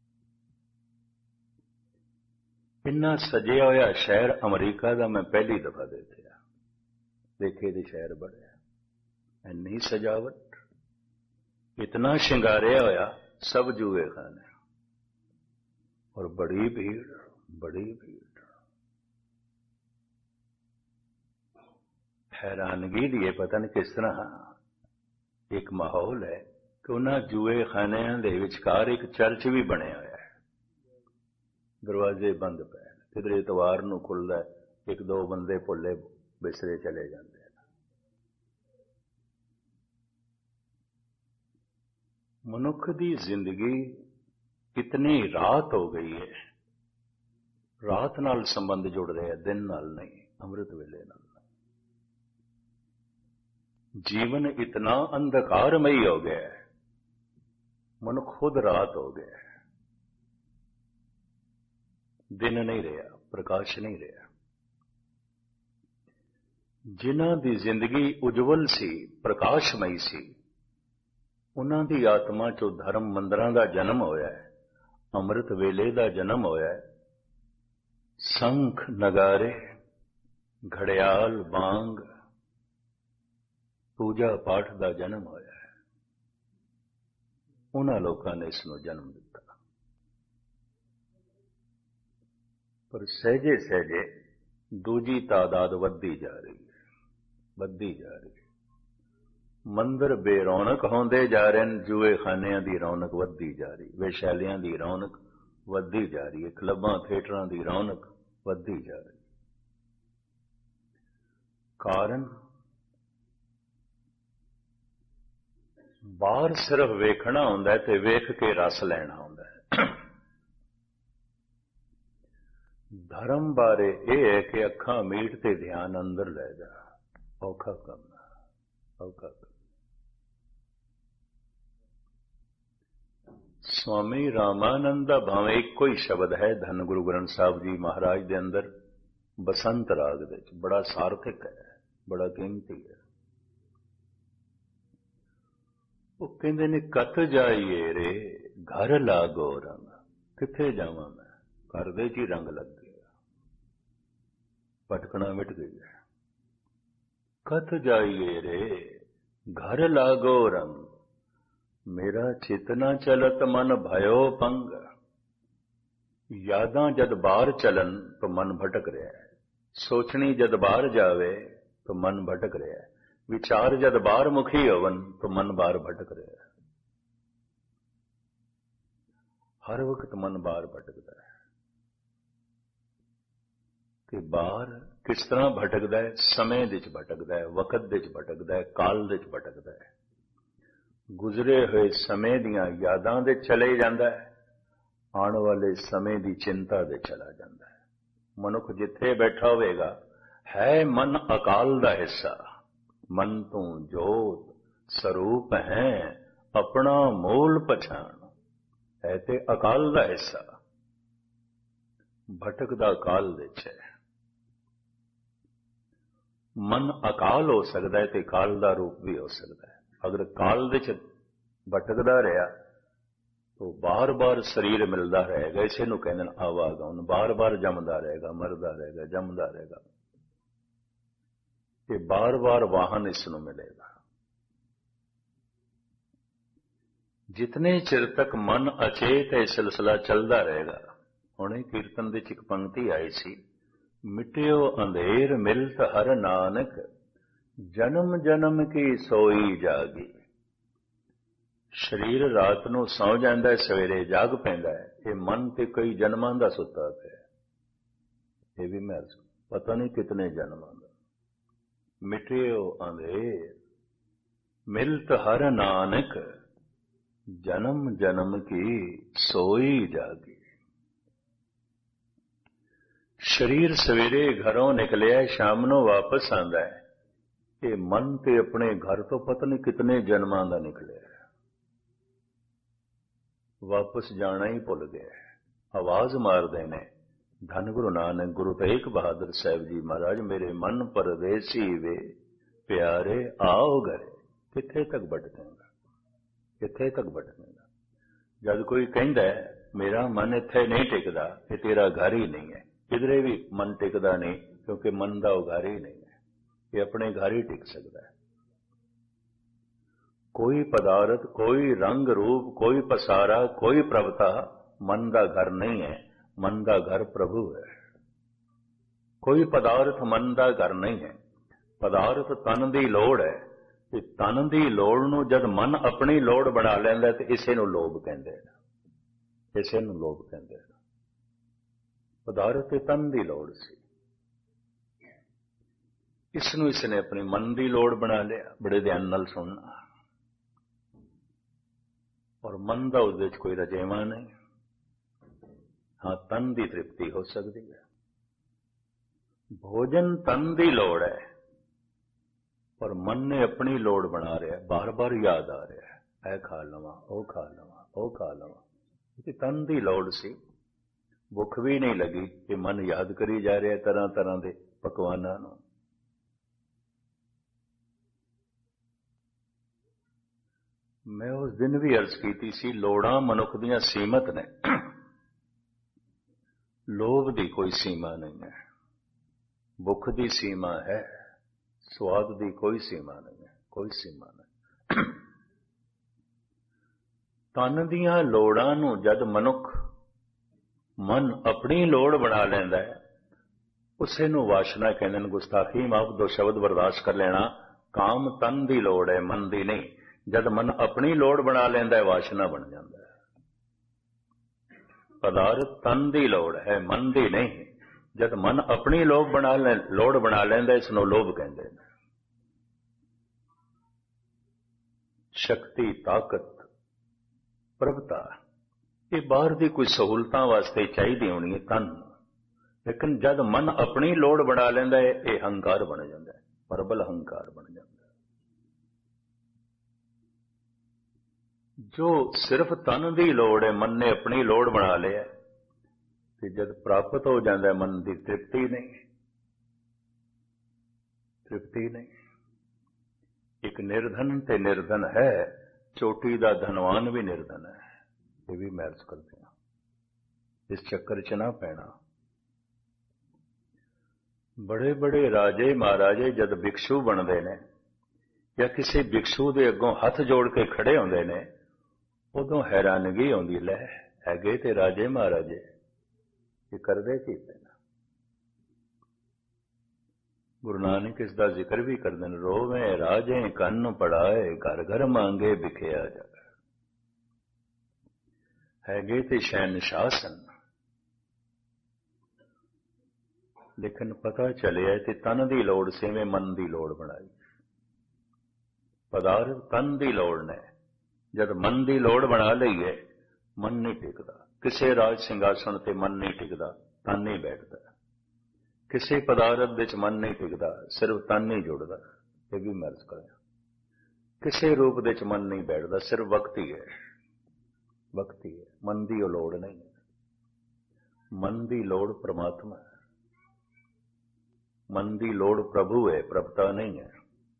इन्ना सजिया होया शहर अमरीका दा मैं पहली दफा देखिया, देखे दे शहर बड़े, इन्नी सजावट, इतना शिंगारिया होया, सब जूए खाने, और बड़ी भीड़, बड़ी भीड़। हैरानगी दी पता नहीं किस तरह एक माहौल है कि उन्हां जूए खानियां दे विचकार एक चर्च भी बनिया होया है। दरवाजे बंद पे, किधरे इतवार नूं खुलदा है, एक दो बंदे भुल्ले बिसरे चले जाते हैं। मनुख दी जिंदगी इतनी रात हो गई है, रात नाल संबंध जुड़ रहे हैं, दिन नाल नहीं, अमृत वेले नाल। जीवन इतना अंधकारमयी हो गया है, मन खुद रात हो गया है, दिन नहीं रहा, प्रकाश नहीं रहा। ਜਿਨ੍ਹਾਂ ਦੀ ਜ਼ਿੰਦਗੀ ਉਜਵਲ ਸੀ, ਪ੍ਰਕਾਸ਼ਮਈ ਸੀ, ਉਹਨਾਂ ਦੀ ਆਤਮਾ ਚੋਂ ਧਰਮ ਮੰਦਰਾਂ ਦਾ ਜਨਮ ਹੋਇਆ ਹੈ, ਅੰਮ੍ਰਿਤ ਵੇਲੇ ਦਾ ਜਨਮ ਹੋਇਆ ਹੈ, ਸੰਖ ਨਗਾਰੇ, ਘੜਿਆਲ ਬਾਂਗ, ਪੂਜਾ ਪਾਠ ਦਾ ਜਨਮ ਹੋਇਆ ਹੈ। ਉਹਨਾਂ ਲੋਕਾਂ ਨੇ ਇਸ ਨੂੰ ਜਨਮ ਦਿੱਤਾ। ਪਰ ਸਹਿਜੇ ਸਹਿਜੇ ਦੂਜੀ ਤਾਦਾਦ ਵੱਧਦੀ ਜਾ ਰਹੀ ਹੈ, ਵੱਧਦੀ ਜਾ ਰਹੀ ਹੈ। ਮੰਦਰ ਬੇਰੌਣਕ ਹੁੰਦੇ ਜਾ ਰਹੇ ਨੇ, ਜੂਏ ਖਾਨਿਆਂ ਦੀ ਰੌਣਕ ਵੱਧਦੀ ਜਾ ਰਹੀ, ਵੇਸ਼ਾਲਿਆਂ ਦੀ ਰੌਣਕ ਵੱਧਦੀ ਜਾ ਰਹੀ ਹੈ, ਕਲੱਬਾਂ ਥੀਏਟਰਾਂ ਦੀ ਰੌਣਕ ਵੱਧਦੀ ਜਾ ਰਹੀ। ਕਾਰਨ ਬਾਹਰ ਸਿਰਫ ਵੇਖਣਾ ਹੁੰਦਾ ਤੇ ਵੇਖ ਕੇ ਰਸ ਲੈਣਾ ਹੁੰਦਾ ਹੈ। ਧਰਮ ਬਾਰੇ ਇਹ ਹੈ ਕਿ ਅੱਖਾਂ ਮੀਟ ਤੇ ਧਿਆਨ ਅੰਦਰ ਲੈ ਜਾ। ਔਖਾ ਕੰਮ ਹੈ, ਔਖਾ ਕੰਮ। ਸਵਾਮੀ ਰਾਮਾਨੰਦ ਦਾ ਭਾਵੇਂ ਇੱਕੋ ਹੀ ਸ਼ਬਦ ਹੈ ਧੰਨ ਗੁਰੂ ਗ੍ਰੰਥ ਸਾਹਿਬ ਜੀ ਮਹਾਰਾਜ ਦੇ ਅੰਦਰ, ਬਸੰਤ ਰਾਗ ਦੇ ਵਿੱਚ, ਬੜਾ ਸਾਰਥਿਕ ਹੈ, ਬੜਾ ਕੀਮਤੀ ਹੈ। ਉਹ ਕਹਿੰਦੇ ਨੇ ਕਤ ਜਾਈਏ ਰੇ ਘਰ ਲਾਗੋ ਰੰਗ। ਕਿੱਥੇ ਜਾਵਾਂ ਮੈਂ, ਘਰ ਦੇ ਚ ਹੀ ਰੰਗ ਲੱਗ ਗਿਆ, ਭਟਕਣਾ ਮਿਟ ਗਿਆ। ਕਤ ਜਾਈਏ ਰੇ ਘਰ ਲਾਗੋ ਰੰਗ, ਮੇਰਾ ਚਿਤਨਾ ਚਲਤ ਮਨ ਭਇਓ ਪੰਗ। ਯਾਦਾਂ ਜਦ ਬਾਹਰ ਚਲਨ ਤਾਂ ਮਨ ਭਟਕ ਰਿਹਾ ਹੈ, ਸੋਚਣੀ ਜਦ ਬਾਹਰ ਜਾਵੇ ਤਾਂ ਮਨ ਭਟਕ ਰਿਹਾ ਹੈ, ਵਿਚਾਰ ਜਦ ਬਾਹਰ ਮੁਖੀ ਹੋਵਨ ਤਾਂ ਮਨ ਬਾਹਰ ਭਟਕ ਰਿਹਾ ਹੈ। ਹਰ ਵਕਤ ਮਨ ਬਾਹਰ ਭਟਕਦਾ ਹੈ। ਤੇ ਬਾਹਰ ਕਿਸ ਤਰ੍ਹਾਂ ਭਟਕਦਾ ਹੈ? ਸਮੇਂ ਦੇ ਵਿੱਚ ਭਟਕਦਾ ਹੈ, ਵਕਤ ਦੇ ਵਿੱਚ ਭਟਕਦਾ ਹੈ, ਕਾਲ ਦੇ ਵਿੱਚ ਭਟਕਦਾ ਹੈ। ਗੁਜ਼ਰੇ ਹੋਏ ਸਮੇਂ ਦੀਆਂ ਯਾਦਾਂ ਦੇ ਚਲੇ ਜਾਂਦਾ ਹੈ, ਆਉਣ ਵਾਲੇ ਸਮੇਂ ਦੀ ਚਿੰਤਾ ਦੇ ਚਲਾ ਜਾਂਦਾ ਹੈ। ਮਨੁੱਖ ਜਿੱਥੇ ਬੈਠਾ ਹੋਵੇਗਾ, ਹੈ ਮਨ ਅਕਾਲ ਦਾ ਹਿੱਸਾ। ਮਨ ਤੂੰ ਜੋਤ ਸਰੂਪ ਹੈ, ਆਪਣਾ ਮੂਲ ਪਛਾਣ, ਹੈ ਤੇ ਅਕਾਲ ਦਾ ਹਿੱਸਾ। ਭਟਕਦਾ ਕਾਲ ਵਿੱਚ ਹੈ। ਮਨ ਅਕਾਲ ਹੋ ਸਕਦਾ ਹੈ ਤੇ ਕਾਲ ਦਾ ਰੂਪ ਵੀ ਹੋ ਸਕਦਾ ਹੈ। ਅਗਰ ਕਾਲ ਵਿੱਚ ਭਟਕਦਾ ਰਿਹਾ ਤਾਂ ਬਾਰ-ਬਾਰ ਸਰੀਰ ਮਿਲਦਾ ਰਹੇਗਾ, ਇਸੇ ਨੂੰ ਕਹਿੰਦੇ ਨੇ ਆਵਾਗਮਨ। ਬਾਰ-ਬਾਰ ਜੰਮਦਾ ਰਹੇਗਾ, ਮਰਦਾ ਰਹੇਗਾ, ਜੰਮਦਾ ਰਹੇਗਾ, ਤੇ ਬਾਰ-ਬਾਰ ਵਾਹਨ ਇਸ ਨੂੰ ਮਿਲੇਗਾ। ਜਿਤਨੇ ਚਿਰ ਤੱਕ ਮਨ ਅਚੇਤ ਇਹ ਸਿਲਸਿਲਾ ਚੱਲਦਾ ਰਹੇਗਾ। ਹੁਣੇ ਕੀਰਤਨ ਦੇ ਵਿੱਚ ਇੱਕ ਪੰਕਤੀ ਆਈ ਸੀ, ਮਿਟਿਓ ਅੰਧੇਰ ਮਿਲਤ ਹਰ ਨਾਨਕ, ਜਨਮ ਜਨਮ ਕੀ ਸੋਈ ਜਾਗੀ। ਸਰੀਰ ਰਾਤ ਨੂੰ ਸੌ ਜਾਂਦਾ ਹੈ, ਸਵੇਰੇ ਜਾਗ ਪੈਂਦਾ ਹੈ। ਇਹ ਮਨ ਤੇ ਕਈ ਜਨਮਾਂ ਦਾ ਸੁੱਤਾ ਪਿਆ, ਇਹ ਵੀ ਮਹਿਸੂਸ, ਪਤਾ ਨਹੀਂ ਕਿਤਨੇ ਜਨਮਾਂ ਦਾ। ਮਿਟਿਓ ਅੰਧੇਰ ਮਿਲਤ ਹਰ ਨਾਨਕ, ਜਨਮ ਜਨਮ ਕੀ ਸੋਈ ਜਾਗੀ। ਸਰੀਰ ਸਵੇਰੇ ਘਰੋਂ ਨਿਕਲਿਆ, ਸ਼ਾਮ ਨੂੰ ਵਾਪਸ ਆਉਂਦਾ ਹੈ। ਇਹ ਮਨ ਤੇ ਆਪਣੇ ਘਰ ਤੋਂ ਪਤਾ ਨਹੀਂ ਕਿਤਨੇ ਜਨਮਾਂ ਦਾ ਨਿਕਲਿਆ, ਵਾਪਸ ਜਾਣਾ ਹੀ ਭੁੱਲ ਗਿਆ। ਆਵਾਜ਼ ਮਾਰਦੇ ਨੇ ਧੰਨ ਗੁਰੂ ਨਾਨਕ, ਗੁਰੂ ਤੇਗ ਬਹਾਦਰ ਸਾਹਿਬ ਜੀ ਮਹਾਰਾਜ, ਮੇਰੇ ਮਨ ਪਰਦੇਸੀ ਵੇ ਪਿਆਰੇ ਆਓ ਘਰੇ। ਕਿੱਥੇ ਤੱਕ ਭਟਕੇਗਾ, ਕਿੱਥੇ ਤੱਕ ਭਟਕੇਗਾ? ਜਦ ਕੋਈ ਕਹਿੰਦਾ ਮੇਰਾ ਮਨ ਇੱਥੇ ਨਹੀਂ ਟਿਕਦਾ, ਇਹ ਤੇਰਾ ਘਰ ਹੀ ਨਹੀਂ ਹੈ। ਕਿਧਰੇ ਵੀ ਮਨ ਟਿਕਦਾ ਨਹੀਂ, ਕਿਉਂਕਿ ਮਨ ਦਾ ਉਹ ਘਰ ਹੀ ਨਹੀਂ ਹੈ। ਇਹ ਆਪਣੇ ਘਰ ਹੀ ਟਿਕ ਸਕਦਾ ਹੈ। ਕੋਈ ਪਦਾਰਥ, ਕੋਈ ਰੰਗ ਰੂਪ, ਕੋਈ ਪਸਾਰਾ, ਕੋਈ ਪ੍ਰਭਤਾ ਮਨ ਦਾ ਘਰ ਨਹੀਂ ਹੈ। ਮਨ ਦਾ ਘਰ ਪ੍ਰਭੂ ਹੈ। ਕੋਈ ਪਦਾਰਥ ਮਨ ਦਾ ਘਰ ਨਹੀਂ ਹੈ। ਪਦਾਰਥ ਤਨ ਦੀ ਲੋੜ ਹੈ, ਤੇ ਤਨ ਦੀ ਲੋੜ ਨੂੰ ਜਦ ਮਨ ਆਪਣੀ ਲੋੜ ਬਣਾ ਲੈਂਦਾ ਤੇ ਇਸੇ ਨੂੰ ਲੋਭ ਕਹਿੰਦੇ ਨੇ, ਇਸੇ ਨੂੰ ਲੋਭ ਕਹਿੰਦੇ ਨੇ। ਪਦਾਰਥ ਤੇ ਤਨ ਦੀ ਲੋੜ ਸੀ, ਇਸ ਨੂੰ ਇਸ ਨੇ ਆਪਣੀ ਮਨ ਦੀ ਲੋੜ ਬਣਾ ਲਿਆ। ਬੜੇ ਧਿਆਨ ਨਾਲ ਸੁਣਨਾ। ਔਰ ਮਨ ਦਾ ਉਹਦੇ ਵਿੱਚ ਕੋਈ ਰਜੇਵਾਂ ਨਹੀਂ। ਹਾਂ, ਤਨ ਦੀ ਤ੍ਰਿਪਤੀ ਹੋ ਸਕਦੀ ਹੈ। ਭੋਜਨ ਤਨ ਦੀ ਲੋੜ ਹੈ, ਪਰ ਮਨ ਨੇ ਆਪਣੀ ਲੋੜ ਬਣਾ ਰਿਹਾ। ਬਾਰ-ਬਾਰ ਯਾਦ ਆ ਰਿਹਾ, ਇਹ ਖਾ ਲਵਾਂ, ਉਹ ਖਾ ਲਵਾਂ, ਉਹ ਖਾ ਲਵਾਂ। ਕਿਉਂਕਿ ਤਨ ਦੀ ਲੋੜ ਸੀ। ਭੁੱਖ ਵੀ ਨਹੀਂ ਲੱਗੀ ਕਿ ਮਨ ਯਾਦ ਕਰੀ ਜਾ ਰਿਹਾ ਤਰ੍ਹਾਂ ਤਰ੍ਹਾਂ ਦੇ ਪਕਵਾਨਾਂ ਨੂੰ। मैं उस दिन भी अर्ज की सी, लोड़ां मनुख दियां सीमत ने, लोभ की कोई सीमा नहीं है, भुख की सीमा है, स्वाद की कोई सीमा नहीं है, कोई सीमा नहीं। तन दियां लोड़ां नूं जद मनुख मन अपनी लोड़ बना लैंदा है, उसे नूं वासना कहंदे ने। गुस्ताखी माफ, दो शब्द बर्दाश्त कर लेना। काम तन की लोड़ है, मन की नहीं। जद मन अपनी लोड़ बना लैंदा है, वासना बन जाता है। पदार्थ तन की लोड़ है, मन की नहीं। जद मन अपनी लोभ बना ले लोड़ बना लैंदा, इसनूं लोभ कहंदे ने। शक्ति, ताकत, प्रभता ये बाहर की कोई सहूलतां वास्ते चाहिए होनी है तन, लेकिन जद मन अपनी लोड़ बना लैंदा है, ये हंकार बन जाता है, प्रबल हंकार बन जाता है। जो सिर्फ तन की लोड़ है, मन ने अपनी लोड़ बना लिया, कि जब प्राप्त हो जाता है, मन की तृप्ति नहीं, तृप्ति नहीं। एक निर्धन ते निर्धन है, चोटी का धनवान भी निर्धन है, ये भी मैं अर्ज करते हैं। इस चक्कर च ना पैना। बड़े बड़े राजे महाराजे जद भिक्षु बनते ने, या किसी भिक्षु के अगों हथ जोड़ के खड़े होंदे ने, उदों हैरानगी आउंदी, लै हैगे ते राजे महाराजे, ये करदे की पे। गुरु नानक इसका जिक्र भी करते हैं, रोवे राजे कन्न पड़ाए, घर घर मांगे बिखिया जाए। हैगे ते शहनशाह सन, लेकिन पता चलिया कि तन की लोड़ से में मन की लोड़ बनाई। पदार्थ तन की लोड़ ने, जब मन की लोड़ बना लईए, मन नहीं टिकता। किसी राज सिंघासन से मन नहीं टिकता, तन नहीं बैठता। किसी पदार्थ विच मन नहीं टिकता, सिर्फ तन नहीं जुड़ता। यह भी मैं अर्ज कराया। किसी रूप विच मन नहीं बैठता, सिर्फ वक्त ही है, वक्त ही है। मन की लोड़ नहीं है। मन की लोड़ परमात्मा है, मन की लोड़ प्रभु है, प्रभुता नहीं है।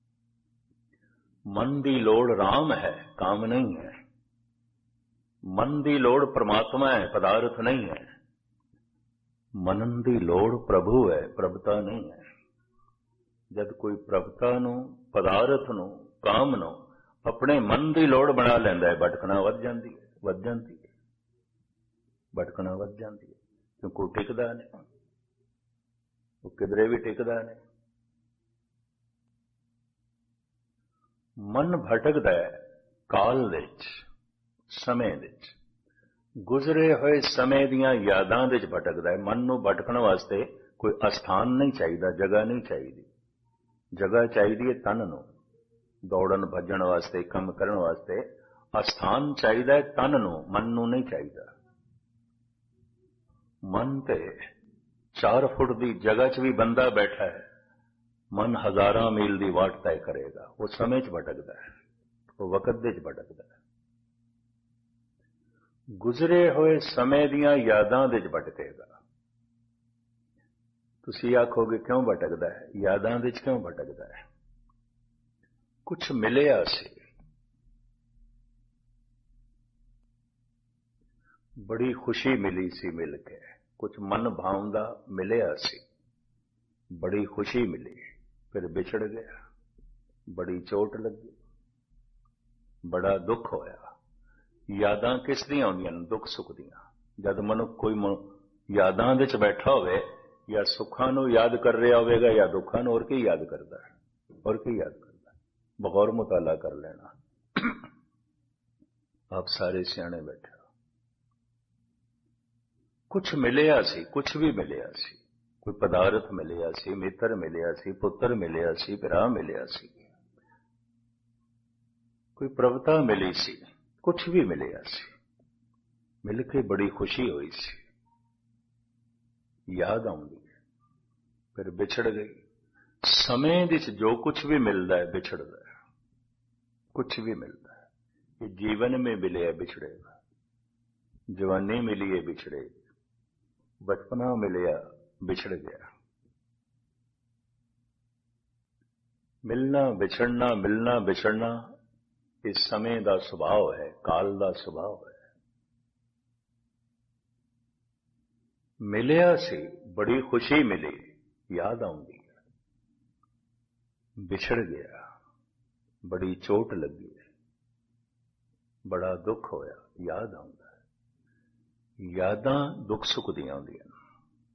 मन की लोड़ राम है, काम नहीं है। मन की लोड़ परमात्मा है, पदार्थ नहीं है। मनन की लोड़ प्रभु है, प्रभुता नहीं है। जब कोई प्रभुता नूं, पदार्थ नूं, काम नूं अपने मन की लोड़ बना लैंदा है, भटकना वध जांदी है, वध जांदी है, भटकना वध जांदी है। क्योंकि वो टिकदा नहीं, वो किधरे भी टिकदा नहीं। मन भटकदा है काल विच, समय विच, गुजरे हुए समय दियां यादां विच भटकदा है। मन नूं भटकण वास्ते कोई अस्थान नहीं चाहिए, जगह नहीं चाहिए। जगह चाहिए है तन नूं, दौड़न भजन वास्ते, काम करन वास्ते अस्थान चाहिए है तन नूं, मन नूं नहीं चाहिए। मन ते चार फुट की जगह च भी बंदा बैठा है, मन हजारां मील की वाट तय करेगा। वो समय च भटकदा है, वो वकत दे च भटकदा है। गुजरे हुए समय दियां यादां दे च भटकेगा। तुसीं आखोगे क्यों भटकदा है? यादां दे च क्यों भटकदा है? कुछ मिलिया सी, बड़ी खुशी मिली सी मिल के। कुछ मन भावंदा मिलिया सी, बड़ी खुशी मिली, फिर बिछड़ गया, बड़ी चोट लगी, बड़ा दुख होया। यादां किस दियां होंदियां ने? दुख सुख दियां। जद मनुख कोई यादां विच बैठा होवे, या सुखां नूं याद कर रहा होवेगा या दुखां नूं, और की याद करदा है, और की याद करदा है। बगौर मुताला कर लेना। आप सारे सियाणे बैठे हो। कुछ मिलिया सी, कुछ भी मिलिया सी। कोई पदार्थ मिलिया सी, मित्र मिलिया सी, पुत्र मिलिया सी, भरा मिलिया सी, कोई प्रभुता मिली सी, कुछ भी मिलिया सी। मिलके बड़ी खुशी हुई सी, याद आउंदी, फिर बिछड़ गई। समय विच जो कुछ भी मिलता है बिछड़ता है, कुछ भी मिलता है। ये जीवन में मिले बिछड़ेगा, जवानी मिली है बिछड़ेगी, बचपना मिलिया बिछड़ गया। मिलना बिछड़ना, मिलना बिछड़ना ਇਹ ਸਮੇਂ ਦਾ ਸੁਭਾਅ ਹੈ, ਕਾਲ ਦਾ ਸੁਭਾਅ ਹੈ। ਮਿਲਿਆ ਸੀ, ਬੜੀ ਖੁਸ਼ੀ ਮਿਲੀ, ਯਾਦ ਆਉਂਦੀ ਹੈ। ਵਿਛੜ ਗਿਆ, ਬੜੀ ਚੋਟ ਲੱਗੀ, ਬੜਾ ਦੁੱਖ ਹੋਇਆ, ਯਾਦ ਆਉਂਦਾ ਹੈ। ਯਾਦਾਂ ਦੁੱਖ ਸੁੱਖ ਦੀਆਂ ਆਉਂਦੀਆਂ ਨੇ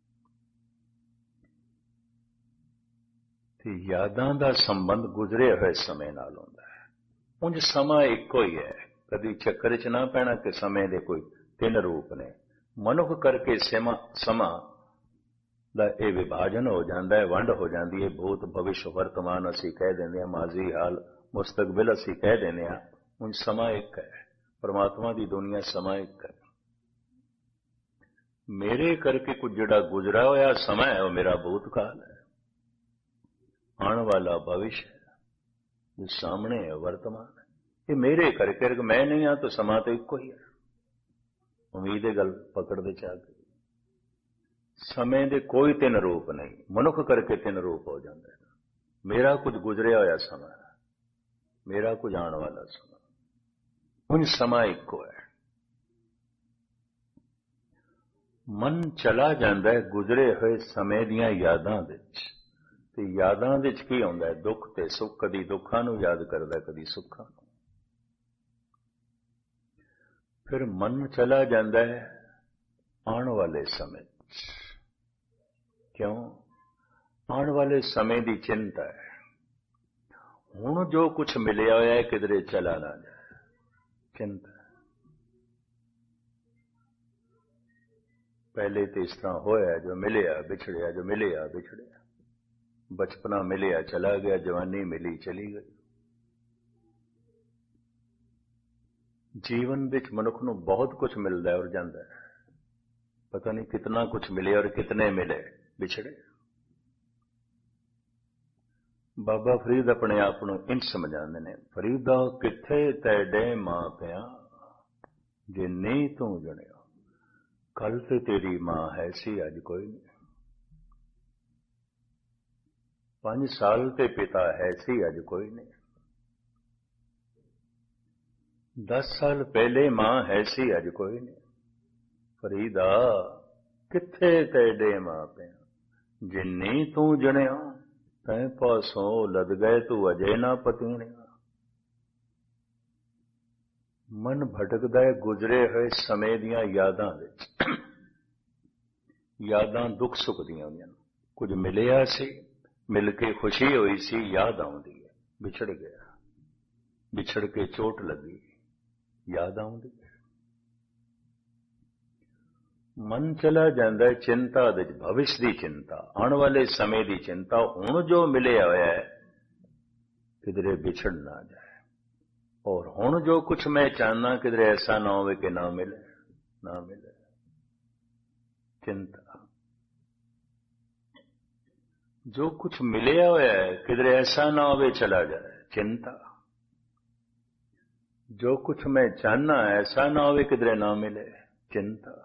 ਤੇ ਯਾਦਾਂ ਦਾ ਸੰਬੰਧ ਗੁਜ਼ਰੇ ਹੋਏ ਸਮੇਂ ਨਾਲ ਹੁੰਦਾ ਹੈ। ਉਂਝ ਸਮਾਂ ਇੱਕੋ ਹੀ ਹੈ, ਕਦੀ ਚੱਕਰ 'ਚ ਨਾ ਪੈਣਾ ਕਿ ਸਮੇਂ ਦੇ ਕੋਈ ਤਿੰਨ ਰੂਪ ਨੇ। ਮਨੁੱਖ ਕਰਕੇ ਸਮਾਂ ਸਮਾਂ ਦਾ ਇਹ ਵਿਭਾਜਨ ਹੋ ਜਾਂਦਾ ਹੈ, ਵੰਡ ਹੋ ਜਾਂਦੀ ਹੈ। ਭੂਤ, ਭਵਿਸ਼, ਵਰਤਮਾਨ ਅਸੀਂ ਕਹਿ ਦਿੰਦੇ ਹਾਂ, ਮਾਜ਼ੀ, ਹਾਲ, ਮੁਸਤਕਬਲ ਅਸੀਂ ਕਹਿ ਦਿੰਦੇ ਹਾਂ। ਉਂਝ ਸਮਾਂ ਇੱਕ ਹੈ, ਪਰਮਾਤਮਾ ਦੀ ਦੁਨੀਆ ਸਮਾਂ ਇੱਕ ਹੈ। ਮੇਰੇ ਕਰਕੇ ਕੁਝ ਜਿਹੜਾ ਗੁਜ਼ਰਾ ਹੋਇਆ ਸਮਾਂ ਹੈ ਉਹ ਮੇਰਾ ਭੂਤਕਾਲ ਹੈ, ਆਉਣ ਵਾਲਾ ਭਵਿਸ਼ ਹੈ, ਜੋ ਸਾਹਮਣੇ ਹੈ ਵਰਤਮਾਨ ਹੈ। ਇਹ ਮੇਰੇ ਕਰਕੇ, ਮੈਂ ਨਹੀਂ ਹਾਂ ਤਾਂ ਸਮਾਂ ਤਾਂ ਇੱਕੋ ਹੀ ਹੈ। ਉਮੀਦ ਹੈ ਗੱਲ ਪਕੜ ਦੇ ਚਾਹ ਕੇ। ਸਮੇਂ ਦੇ ਕੋਈ ਤਿੰਨ ਰੂਪ ਨਹੀਂ, ਮਨੁੱਖ ਕਰਕੇ ਤਿੰਨ ਰੂਪ ਹੋ ਜਾਂਦੇ ਨੇ। ਮੇਰਾ ਕੁਝ ਗੁਜ਼ਰਿਆ ਹੋਇਆ ਸਮਾਂ, ਮੇਰਾ ਕੁਝ ਆਉਣ ਵਾਲਾ ਸਮਾਂ। ਹੁਣ ਸਮਾਂ ਇੱਕੋ ਹੈ। ਮਨ ਚਲਾ ਜਾਂਦਾ ਹੈ ਗੁਜ਼ਰੇ ਹੋਏ ਸਮੇਂ ਦੀਆਂ ਯਾਦਾਂ ਵਿੱਚ, ਤੇ ਯਾਦਾਂ ਵਿੱਚ ਕੀ ਆਉਂਦਾ ਹੈ? ਦੁੱਖ ਤੇ ਸੁੱਖ। ਕਦੀ ਦੁੱਖਾਂ ਨੂੰ ਯਾਦ ਕਰਦਾ, ਕਦੀ ਸੁੱਖਾਂ ਨੂੰ। ਫਿਰ ਮਨ ਚਲਾ ਜਾਂਦਾ ਹੈ ਆਉਣ ਵਾਲੇ ਸਮੇਂ ਵਿੱਚ। ਕਿਉਂ? ਆਉਣ ਵਾਲੇ ਸਮੇਂ ਦੀ ਚਿੰਤਾ ਹੈ। ਹੁਣ ਜੋ ਕੁਝ ਮਿਲਿਆ ਹੋਇਆ ਹੈ ਕਿਧਰੇ ਚਲਾ ਨਾ ਜਾਏ, ਚਿੰਤਾ। ਪਹਿਲੇ ਤੇ ਇਸ ਤਰ੍ਹਾਂ ਹੋਇਆ, ਜੋ ਮਿਲਿਆ ਵਿਛੜਿਆ, ਜੋ ਮਿਲਿਆ ਵਿਛੜਿਆ। ਬਚਪਨਾ ਮਿਲਿਆ ਚਲਾ ਗਿਆ, ਜਵਾਨੀ ਮਿਲੀ ਚਲੀ ਗਈ। ਜੀਵਨ ਵਿੱਚ ਮਨੁੱਖ ਨੂੰ ਬਹੁਤ ਕੁਝ ਮਿਲਦਾ ਔਰ ਜਾਂਦਾ ਹੈ। ਪਤਾ ਨਹੀਂ ਕਿਤਨਾ ਕੁਝ ਮਿਲੇ ਔਰ ਕਿਤਨੇ ਮਿਲੇ, ਵਿਛੜੇ। ਬਾਬਾ ਫਰੀਦ ਆਪਣੇ ਆਪ ਨੂੰ ਇੰਝ ਸਮਝਾਉਂਦੇ ਨੇ, ਫਰੀਦਾ ਕਿੱਥੇ ਤੈਡੇ ਮਾਂ ਪਿਆ, ਜੇ ਨਹੀਂ ਤੂੰ ਜਣਿਆ। ਕੱਲ ਤੇ ਤੇਰੀ ਮਾਂ ਹੈ ਸੀ, ਅੱਜ ਕੋਈ ਨਹੀਂ। ਪੰਜ ਸਾਲ ਤੇ ਪਿਤਾ ਹੈ ਸੀ, ਅੱਜ ਕੋਈ ਨਹੀਂ। ਦਸ ਸਾਲ ਪਹਿਲੇ ਮਾਂ ਹੈ ਸੀ, ਅੱਜ ਕੋਈ ਨਹੀਂ। ਫਰੀਦਾ ਕਿੱਥੇ ਤੈਡੇ ਮਾਂ ਪਿਆ, ਜੇ ਨਹੀਂ ਤੂੰ ਜਣਿਆ। ਤੈਂ ਪਾਸੋਂ ਲਦ ਗਏ ਤੂੰ ਅਜੇ ਨਾ ਪਤੀਣਿਆ। ਮਨ ਭਟਕਦਾ ਹੈ ਗੁਜ਼ਰੇ ਹੋਏ ਸਮੇਂ ਦੀਆਂ ਯਾਦਾਂ ਵਿੱਚ। ਯਾਦਾਂ ਦੁੱਖ ਸੁੱਖ ਦੀਆਂ ਹੁੰਦੀਆਂ ਨੇ। ਕੁਝ ਮਿਲਿਆ ਸੀ, ਮਿਲ ਕੇ ਖੁਸ਼ੀ ਹੋਈ ਸੀ, ਯਾਦ ਆਉਂਦੀ ਹੈ। ਵਿਛੜ ਗਿਆ, ਵਿਛੜ ਕੇ ਚੋਟ ਲੱਗੀ, ਯਾਦ ਆਉਂਦੀ ਹੈ। ਮਨ ਚਲਾ ਜਾਂਦਾ ਹੈ ਚਿੰਤਾ ਵਿੱਚ, ਭਵਿਸ਼ ਦੀ ਚਿੰਤਾ, ਆਉਣ ਵਾਲੇ ਸਮੇਂ ਦੀ ਚਿੰਤਾ। ਹੁਣ ਜੋ ਮਿਲਿਆ ਹੋਇਆ ਹੈ ਕਿਧਰੇ ਵਿਛੜ ਨਾ ਜਾਏ। ਔਰ ਹੁਣ ਜੋ ਕੁਝ ਮੈਂ ਚਾਹਨਾ ਕਿਧਰੇ ਐਸਾ ਨਾ ਹੋਵੇ ਕਿ ਨਾ ਮਿਲੇ, ਨਾ ਮਿਲੇ, ਚਿੰਤਾ। ਜੋ ਕੁਝ ਮਿਲਿਆ ਹੋਇਆ ਹੈ ਕਿਧਰੇ ਐਸਾ ਨਾ ਹੋਵੇ ਚਲਾ ਜਾਏ, ਚਿੰਤਾ। ਜੋ ਕੁਝ ਮੈਂ ਚਾਹਨਾ ਐਸਾ ਨਾ ਹੋਵੇ ਕਿਧਰੇ ਨਾ ਮਿਲੇ, ਚਿੰਤਾ।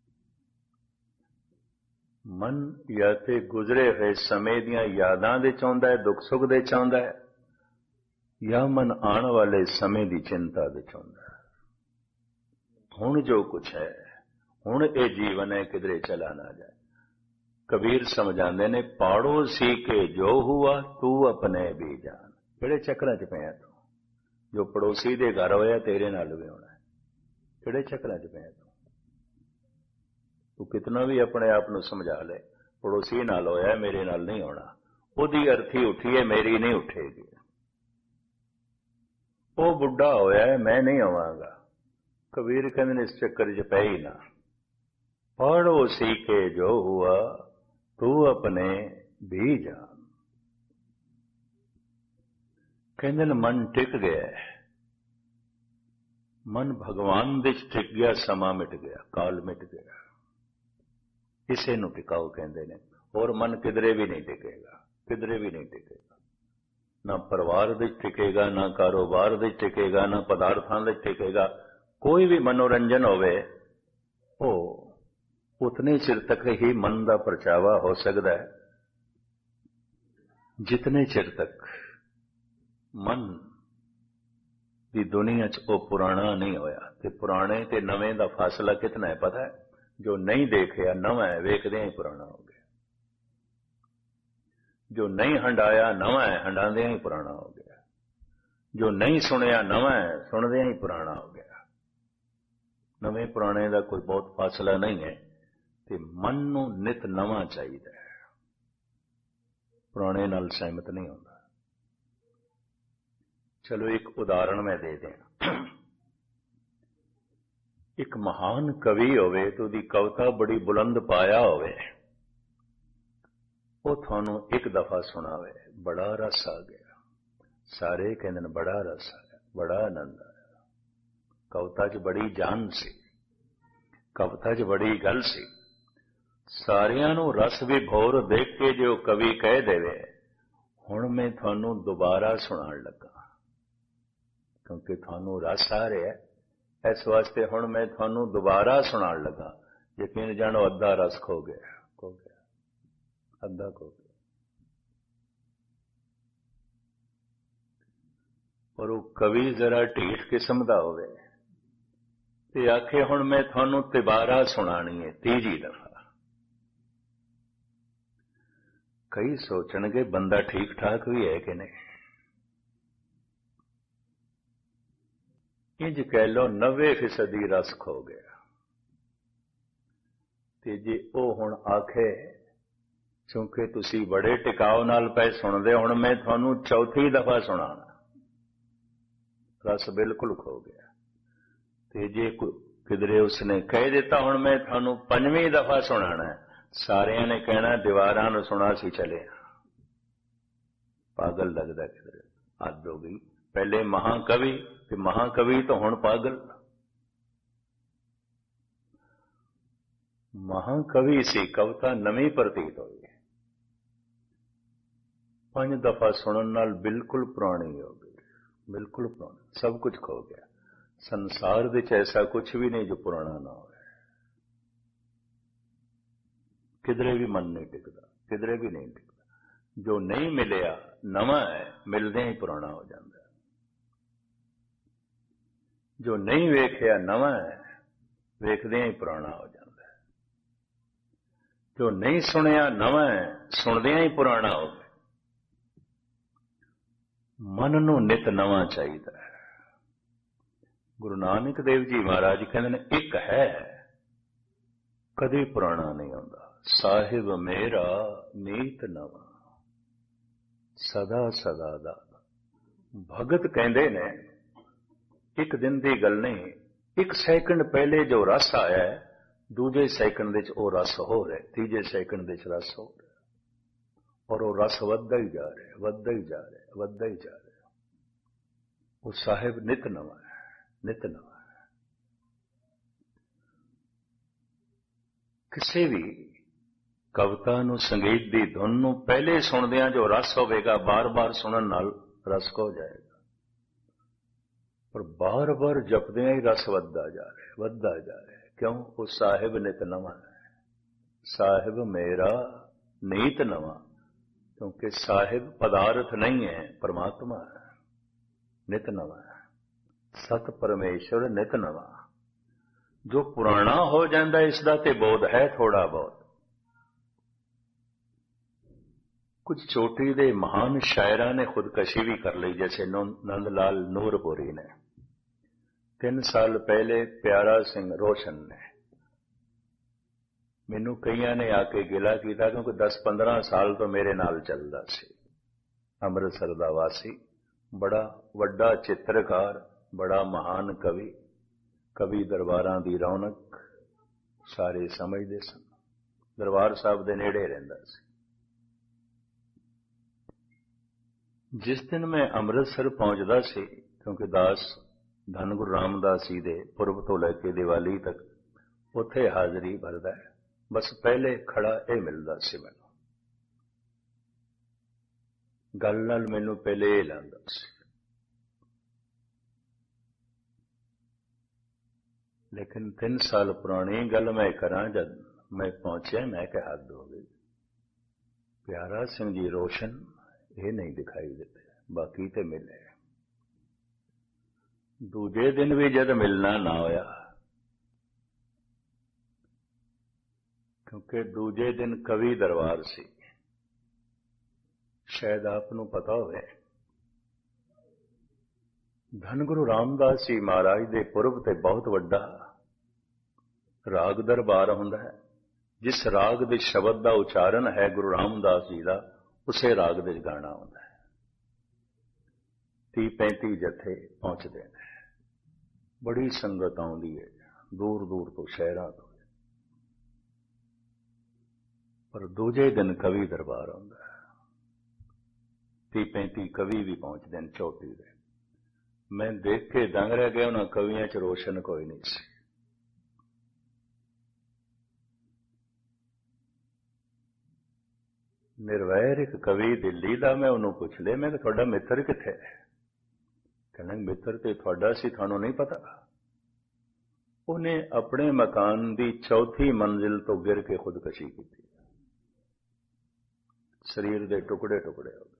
ਮਨ ਜਾਂ ਤੇ ਗੁਜ਼ਰੇ ਹੋਏ ਸਮੇਂ ਦੀਆਂ ਯਾਦਾਂ ਦੇ ਚਾਹੁੰਦਾ ਹੈ, ਦੁੱਖ ਸੁੱਖ ਦੇ ਚਾਹੁੰਦਾ ਹੈ, ਜਾਂ ਮਨ ਆਉਣ ਵਾਲੇ ਸਮੇਂ ਦੀ ਚਿੰਤਾ ਦੇ ਚਾਹੁੰਦਾ ਹੈ। ਹੁਣ ਜੋ ਕੁਝ ਹੈ, ਹੁਣ ਇਹ ਜੀਵਨ ਹੈ, ਕਿਧਰੇ ਚਲਾ ਨਾ ਜਾਏ। ਕਬੀਰ ਸਮਝਾਉਂਦੇ ਨੇ, ਪਾੜੋ ਸੀ ਕੇ ਜੋ ਹੁਆ ਤੂੰ ਆਪਣੇ ਵੀ ਜਾਣ। ਕਿਹੜੇ ਚੱਕਰਾਂ 'ਚ ਪਿਆ ਤੂੰ? ਜੋ ਪੜੋਸੀ ਦੇ ਘਰ ਹੋਇਆ ਤੇਰੇ ਨਾਲ ਵੀ ਹੋਣਾ। ਕਿਹੜੇ ਚੱਕਰਾਂ 'ਚ ਪਿਆ ਤੂੰ? ਤੂੰ ਕਿਤਨਾ ਵੀ ਆਪਣੇ ਆਪ ਨੂੰ ਸਮਝਾ ਲੈ, ਪੜੋਸੀ ਨਾਲ ਹੋਇਆ ਮੇਰੇ ਨਾਲ ਨਹੀਂ ਹੋਣਾ। ਉਹਦੀ ਅਰਥੀ ਉੱਠੀ ਹੈ, ਮੇਰੀ ਨਹੀਂ ਉੱਠੇਗੀ। ਉਹ ਬੁੱਢਾ ਹੋਇਆ ਮੈਂ ਨਹੀਂ ਆਵਾਂਗਾ। ਕਬੀਰ ਕਹਿੰਦੇ ਨੇ ਇਸ ਚੱਕਰ 'ਚ ਪੈ ਹੀ ਨਾ। ਪੜੋਸੀ ਕੇ ਜੋ ਹੁਆ ਤੂੰ ਆਪਣੇ ਵੀ ਜਾਣ। ਕਹਿੰਦੇ ਨੇ ਮਨ ਟਿਕ ਗਿਆ, ਮਨ ਭਗਵਾਨ ਵਿੱਚ ਟਿਕ ਗਿਆ, ਸਮਾਂ ਮਿਟ ਗਿਆ, ਕਾਲ ਮਿਟ ਗਿਆ। ਇਸੇ ਨੂੰ ਟਿਕਾਓ ਕਹਿੰਦੇ ਨੇ। ਹੋਰ ਮਨ ਕਿਧਰੇ ਵੀ ਨਹੀਂ ਟਿਕੇਗਾ, ਕਿਧਰੇ ਵੀ ਨਹੀਂ ਟਿਕੇਗਾ। ਨਾ ਪਰਿਵਾਰ ਵਿੱਚ ਟਿਕੇਗਾ, ਨਾ ਕਾਰੋਬਾਰ ਵਿੱਚ ਟਿਕੇਗਾ, ਨਾ ਪਦਾਰਥਾਂ ਵਿੱਚ ਟਿਕੇਗਾ। ਕੋਈ ਵੀ ਮਨੋਰੰਜਨ ਹੋਵੇ ਉਹ ਉਤਨੇ ਚਿਰ ਤੱਕ ਹੀ ਮਨ ਦਾ ਪਰਚਾਵਾ ਹੋ ਸਕਦਾ ਹੈ ਜਿਤਨੇ ਚਿਰ ਤੱਕ ਮਨ ਦੀ ਦੁਨੀਆ 'ਚ ਉਹ ਪੁਰਾਣਾ ਨਹੀਂ ਹੋਇਆ। ਤੇ ਪੁਰਾਣੇ ਤੇ ਨਵੇਂ ਦਾ ਫਾਸਲਾ ਕਿਤਨਾ ਹੈ ਪਤਾ ਹੈ? ਜੋ ਨਹੀਂ ਦੇਖਿਆ ਨਵਾਂ ਹੈ, ਵੇਖਦਿਆਂ ਹੀ ਪੁਰਾਣਾ ਹੋ ਗਿਆ। ਜੋ ਨਹੀਂ ਹੰਡਾਇਆ ਨਵਾਂ ਹੈ, ਹੰਡਾਉਂਦਿਆਂ ਹੀ ਪੁਰਾਣਾ ਹੋ ਗਿਆ। ਜੋ ਨਹੀਂ ਸੁਣਿਆ ਨਵਾਂ ਹੈ, ਸੁਣਦਿਆਂ ਹੀ ਪੁਰਾਣਾ ਹੋ ਗਿਆ। ਨਵੇਂ ਪੁਰਾਣੇ ਦਾ ਕੋਈ ਬਹੁਤ ਫਾਸਲਾ ਨਹੀਂ ਹੈ। ਤੇ ਮਨ ਨੂੰ ਨਿਤ ਨਵਾਂ ਚਾਹੀਦਾ ਹੈ, ਪੁਰਾਣੇ ਨਾਲ ਸਹਿਮਤ ਨਹੀਂ ਹੁੰਦਾ। ਚਲੋ ਇੱਕ ਉਦਾਹਰਣ ਮੈਂ ਦੇ ਦਿਆਂ। ਇੱਕ ਮਹਾਨ ਕਵੀ ਹੋਵੇ ਤੇ ਉਹਦੀ ਕਵਿਤਾ ਬੜੀ ਬੁਲੰਦ ਪਾਇਆ ਹੋਵੇ, ਉਹ ਤੁਹਾਨੂੰ ਇੱਕ ਦਫਾ ਸੁਣਾਵੇ, ਬੜਾ ਰਸ ਆ ਗਿਆ, ਸਾਰੇ ਕਹਿੰਦੇ ਨੇ ਬੜਾ ਰਸ ਆਇਆ, ਬੜਾ ਆਨੰਦ ਆਇਆ, ਕਵਿਤਾ 'ਚ ਬੜੀ ਜਾਨ ਸੀ, ਕਵਿਤਾ 'ਚ ਬੜੀ ਗੱਲ ਸੀ। ਸਾਰਿਆਂ ਨੂੰ ਰਸ ਵਿਭੋਰ ਦੇਖ ਕੇ ਜੇ ਉਹ ਕਵੀ ਕਹਿ ਦੇਵੇ ਹੁਣ ਮੈਂ ਤੁਹਾਨੂੰ ਦੁਬਾਰਾ ਸੁਣਾਉਣ ਲੱਗਾ, ਕਿਉਂਕਿ ਤੁਹਾਨੂੰ ਰਸ ਆ ਰਿਹਾ, ਇਸ ਵਾਸਤੇ ਹੁਣ ਮੈਂ ਤੁਹਾਨੂੰ ਦੁਬਾਰਾ ਸੁਣਾਉਣ ਲੱਗਾ। ਯਕੀਨ ਜਾਣੋ ਅੱਧਾ ਰਸ ਖੋ ਗਿਆ, ਖੋ ਗਿਆ, ਅੱਧਾ ਖੋ ਗਿਆ। ਪਰ ਉਹ ਕਵੀ ਜ਼ਰਾ ਢੀਠ ਕਿਸਮ ਦਾ ਹੋਵੇ ਤੇ ਆਖੇ ਹੁਣ ਮੈਂ ਤੁਹਾਨੂੰ ਦੁਬਾਰਾ ਸੁਣਾਣੀ ਹੈ, ਤੀਜੀ ਦਫਾ। ਕਈ ਸੋਚਣਗੇ ਬੰਦਾ ਠੀਕ ਠਾਕ ਵੀ ਹੈ ਕਿ ਨਹੀਂ। ਇੰਜ ਕਹਿ ਲਓ ਨੱਬੇ ਫੀਸਦੀ ਰਸ ਖੋ ਗਿਆ। ਤੇ ਜੇ ਉਹ ਹੁਣ ਆਖੇ ਕਿਉਂਕਿ ਤੁਸੀਂ ਬੜੇ ਟਿਕਾਓ ਨਾਲ ਪਏ ਸੁਣਦੇ, ਹੁਣ ਮੈਂ ਤੁਹਾਨੂੰ ਚੌਥੀ ਦਫਾ ਸੁਣਾਣਾ, ਰਸ ਬਿਲਕੁਲ ਖੋ ਗਿਆ। ਤੇ ਜੇ ਕਿਧਰੇ ਉਸਨੇ ਕਹਿ ਦਿੱਤਾ ਹੁਣ ਮੈਂ ਤੁਹਾਨੂੰ ਪੰਜਵੀਂ ਦਫਾ ਸੁਣਾਣਾ, ਸਾਰਿਆਂ ਨੇ ਕਹਿਣਾ ਦੀਵਾਰਾਂ ਨੂੰ ਸੁਣਾ ਸੀ ਚਲੇ, ਪਾਗਲ ਲੱਗਦਾ, ਕਿਧਰੇ ਹੱਦ ਹੋ ਗਈ। ਪਹਿਲੇ ਮਹਾਕਵੀ ਤੇ ਮਹਾਕਵੀ ਤਾਂ ਹੁਣ ਪਾਗਲ। ਮਹਾਕਵੀ ਸੀ, ਕਵਿਤਾ ਨਵੀਂ ਪ੍ਰਤੀਤ ਹੋਈ, ਪੰਜ ਦਫਾ ਸੁਣਨ ਨਾਲ ਬਿਲਕੁਲ ਪੁਰਾਣੀ ਹੋ ਗਈ, ਬਿਲਕੁਲ ਪੁਰਾਣੀ, ਸਭ ਕੁਝ ਖੋ ਗਿਆ। ਸੰਸਾਰ ਵਿੱਚ ਐਸਾ ਕੁਝ ਵੀ ਨਹੀਂ ਜੋ ਪੁਰਾਣਾ ਨਾ ਹੋਵੇ। ਕਿਧਰੇ ਵੀ ਮਨ ਨਹੀਂ ਟਿਕਦਾ, ਕਿਧਰੇ ਵੀ ਨਹੀਂ ਟਿਕਦਾ। ਜੋ ਨਹੀਂ ਮਿਲਿਆ ਨਵਾਂ ਹੈ, ਮਿਲਦਿਆਂ ਹੀ ਪੁਰਾਣਾ ਹੋ ਜਾਂਦਾ। ਜੋ ਨਹੀਂ ਵੇਖਿਆ ਨਵਾਂ ਹੈ, ਵੇਖਦਿਆਂ ਹੀ ਪੁਰਾਣਾ ਹੋ ਜਾਂਦਾ। ਜੋ ਨਹੀਂ ਸੁਣਿਆ ਨਵਾਂ ਹੈ, ਸੁਣਦਿਆਂ ਹੀ ਪੁਰਾਣਾ ਹੋ ਗਿਆ। ਮਨ ਨੂੰ ਨਿਤ ਨਵਾਂ ਚਾਹੀਦਾ ਹੈ। ਗੁਰੂ ਨਾਨਕ ਦੇਵ ਜੀ ਮਹਾਰਾਜ ਕਹਿੰਦੇ ਨੇ ਇੱਕ ਹੈ, ਕਦੇ ਪੁਰਾਣਾ ਨਹੀਂ ਹੁੰਦਾ, ਸਾਹਿਬ ਮੇਰਾ ਨੀਤ ਨਵਾਂ, ਸਦਾ ਸਦਾ ਦਾ। ਭਗਤ ਕਹਿੰਦੇ ਨੇ ਇੱਕ ਦਿਨ ਦੀ ਗੱਲ ਨਹੀਂ, ਇੱਕ ਸੈਕਿੰਡ ਪਹਿਲੇ ਜੋ ਰਸ ਆਇਆ ਹੈ, ਦੂਜੇ ਸੈਕਿੰਡ ਵਿੱਚ ਉਹ ਰਸ ਹੋ ਰਿਹਾ, ਤੀਜੇ ਸੈਕਿੰਡ ਵਿੱਚ ਰਸ ਹੋ ਰਿਹਾ, ਔਰ ਉਹ ਰਸ ਵੱਧਦਾ ਹੀ ਜਾ ਰਿਹਾ, ਵੱਧਦਾ ਹੀ ਜਾ ਰਿਹਾ, ਵੱਧਦਾ ਹੀ ਜਾ ਰਿਹਾ। ਉਹ ਸਾਹਿਬ ਨਿਤ ਨਵਾਂ ਹੈ, ਨਿਤ ਨਵਾਂ ਹੈ। ਕਿਸੇ ਵੀ ਕਵਿਤਾ ਨੂੰ, ਸੰਗੀਤ ਦੀ ਧੁਨ ਨੂੰ ਪਹਿਲੇ ਸੁਣਦਿਆਂ ਜੋ ਰਸ ਹੋਵੇਗਾ, ਬਾਰ-ਬਾਰ ਸੁਣਨ ਨਾਲ ਰਸ ਖੋ ਜਾਏਗਾ। ਪਰ ਬਾਰ-ਬਾਰ ਜਪਦਿਆਂ ਹੀ ਰਸ ਵੱਧਦਾ ਜਾ ਰਿਹਾ, ਵੱਧਦਾ ਜਾ ਰਿਹਾ। ਕਿਉਂ? ਉਹ ਸਾਹਿਬ ਨਿਤ ਨਵਾਂ ਹੈ, ਸਾਹਿਬ ਮੇਰਾ ਨੀਤ ਨਵਾਂ। ਕਿਉਂਕਿ ਸਾਹਿਬ ਪਦਾਰਥ ਨਹੀਂ ਹੈ, ਪਰਮਾਤਮਾ ਹੈ, ਨਿਤ ਨਵਾਂ ਹੈ। ਸਤ ਪਰਮੇਸ਼ਰ ਨਿਤ ਨਵਾਂ। ਜੋ ਪੁਰਾਣਾ ਹੋ ਜਾਂਦਾ ਇਸ ਦਾ ਤੇ ਬੋਧ ਹੈ ਥੋੜਾ ਬਹੁਤ। ਕੁਝ ਚੋਟੀ ਦੇ ਮਹਾਨ ਸ਼ਾਇਰਾਂ ਨੇ ਖੁਦਕਸ਼ੀ ਵੀ ਕਰ ਲਈ, ਜੈਸੇ ਨੰਦ ਲਾਲ ਨੂਰਪੁਰੀ ਨੇ। ਤਿੰਨ ਸਾਲ ਪਹਿਲੇ ਪਿਆਰਾ ਸਿੰਘ ਰੋਸ਼ਨ ਨੇ, ਮੈਨੂੰ ਕਈਆਂ ਨੇ ਆ ਕੇ ਗਿਲਾ ਕੀਤਾ, ਕਿਉਂਕਿ ਦਸ ਪੰਦਰਾਂ ਸਾਲ ਤੋਂ ਮੇਰੇ ਨਾਲ ਚੱਲਦਾ ਸੀ। ਅੰਮ੍ਰਿਤਸਰ ਦਾ ਵਾਸੀ, ਬੜਾ ਵੱਡਾ ਚਿੱਤਰਕਾਰ, ਬੜਾ ਮਹਾਨ ਕਵੀ, ਕਵੀ ਦਰਬਾਰਾਂ ਦੀ ਰੌਣਕ, ਸਾਰੇ ਸਮਝਦੇ ਸਨ। ਦਰਬਾਰ ਸਾਹਿਬ ਦੇ ਨੇੜੇ ਰਹਿੰਦਾ ਸੀ। ਜਿਸ ਦਿਨ ਮੈਂ ਅੰਮ੍ਰਿਤਸਰ ਪਹੁੰਚਦਾ ਸੀ, ਕਿਉਂਕਿ ਦਾਸ ਧੰਨ ਗੁਰੂ ਰਾਮਦਾਸ ਜੀ ਦੇ ਪੁਰਬ ਤੋਂ ਲੈ ਕੇ ਦੀਵਾਲੀ ਤੱਕ ਉੱਥੇ ਹਾਜ਼ਰੀ ਭਰਦਾ ਹੈ, ਬਸ ਪਹਿਲੇ ਖੜਾ ਇਹ ਮਿਲਦਾ ਸੀ ਮੈਨੂੰ। ਗੱਲ ਨਾਲ ਮੈਨੂੰ ਪਹਿਲੇ ਇਹ ਲਾਂਦਾ ਸੀ। ਲੇਕਿਨ ਤਿੰਨ ਸਾਲ ਪੁਰਾਣੀ ਗੱਲ ਮੈਂ ਕਰਾਂ, ਜਦ ਮੈਂ ਪਹੁੰਚਿਆ ਮੈਂ ਕਿਹਾ ਹੱਦ ਹੋ ਗਈ। ਪਿਆਰਾ ਸਿੰਘ ਜੀ ਰੋਸ਼ਨ ਇਹ ਨਹੀਂ ਦਿਖਾਈ ਦਿੱਤੇ, ਬਾਕੀ ਤੇ ਮਿਲੇ। ਦੂਜੇ ਦਿਨ ਵੀ ਜਦ ਮਿਲਣਾ ਨਾ ਹੋਇਆ, ਕਿਉਂਕਿ ਦੂਜੇ ਦਿਨ ਕਵੀ ਦਰਬਾਰ ਸੀ। ਸ਼ਾਇਦ ਆਪ ਨੂੰ ਪਤਾ ਹੋਵੇ, ਧੰਨ ਗੁਰੂ ਰਾਮਦਾਸ ਜੀ ਮਹਾਰਾਜ ਦੇ ਪੁਰਬ ਤੇ ਬਹੁਤ ਵੱਡਾ ਰਾਗ ਦਰਬਾਰ ਹੁੰਦਾ ਹੈ। ਜਿਸ ਰਾਗ ਦੇ ਸ਼ਬਦ ਦਾ ਉਚਾਰਨ ਹੈ ਗੁਰੂ ਰਾਮਦਾਸ ਜੀ ਦਾ, ਉਸੇ ਰਾਗ ਦੇ ਗਾਣਾ ਹੁੰਦਾ ਹੈ। ਤੀਹ ਪੈਂਤੀ ਜਥੇ ਪਹੁੰਚਦੇ ਨੇ, ਬੜੀ ਸੰਗਤ ਆਉਂਦੀ ਹੈ ਦੂਰ ਦੂਰ ਤੋਂ, ਸ਼ਹਿਰਾਂ ਤੋਂ। ਪਰ ਦੂਜੇ ਦਿਨ ਕਵੀ ਦਰਬਾਰ ਆਉਂਦਾ ਹੈ, ਤੀਹ ਪੈਂਤੀ ਕਵੀ ਵੀ ਪਹੁੰਚਦੇ ਨੇ ਚੋਟੀ ਦੇ। ਮੈਂ ਦੇਖ ਕੇ ਦੰਗ ਰਹਿ ਗਿਆ, ਉਹਨਾਂ ਕਵੀਆਂ ਚ ਰੋਸ਼ਨ ਕੋਈ ਨਹੀਂ ਸੀ। ਨਿਰਵੈਰ ਇੱਕ ਕਵੀ ਦਿੱਲੀ ਦਾ, ਮੈਂ ਉਹਨੂੰ ਪੁੱਛ ਲਿਆ, ਮੈਂ ਕਿਹਾ ਤੁਹਾਡਾ ਮਿੱਤਰ ਕਿੱਥੇ ਹੈ? ਕਹਿੰਦਾ ਮਿੱਤਰ ਤੇ ਤੁਹਾਡਾ ਸੀ, ਤੁਹਾਨੂੰ ਨਹੀਂ ਪਤਾ। ਉਹਨੇ ਆਪਣੇ ਮਕਾਨ ਦੀ ਚੌਥੀ ਮੰਜ਼ਿਲ ਤੋਂ ਗਿਰ ਕੇ ਖੁਦਕਸ਼ੀ ਕੀਤੀ, ਸਰੀਰ ਦੇ ਟੁਕੜੇ ਟੁਕੜੇ ਹੋ ਗਏ।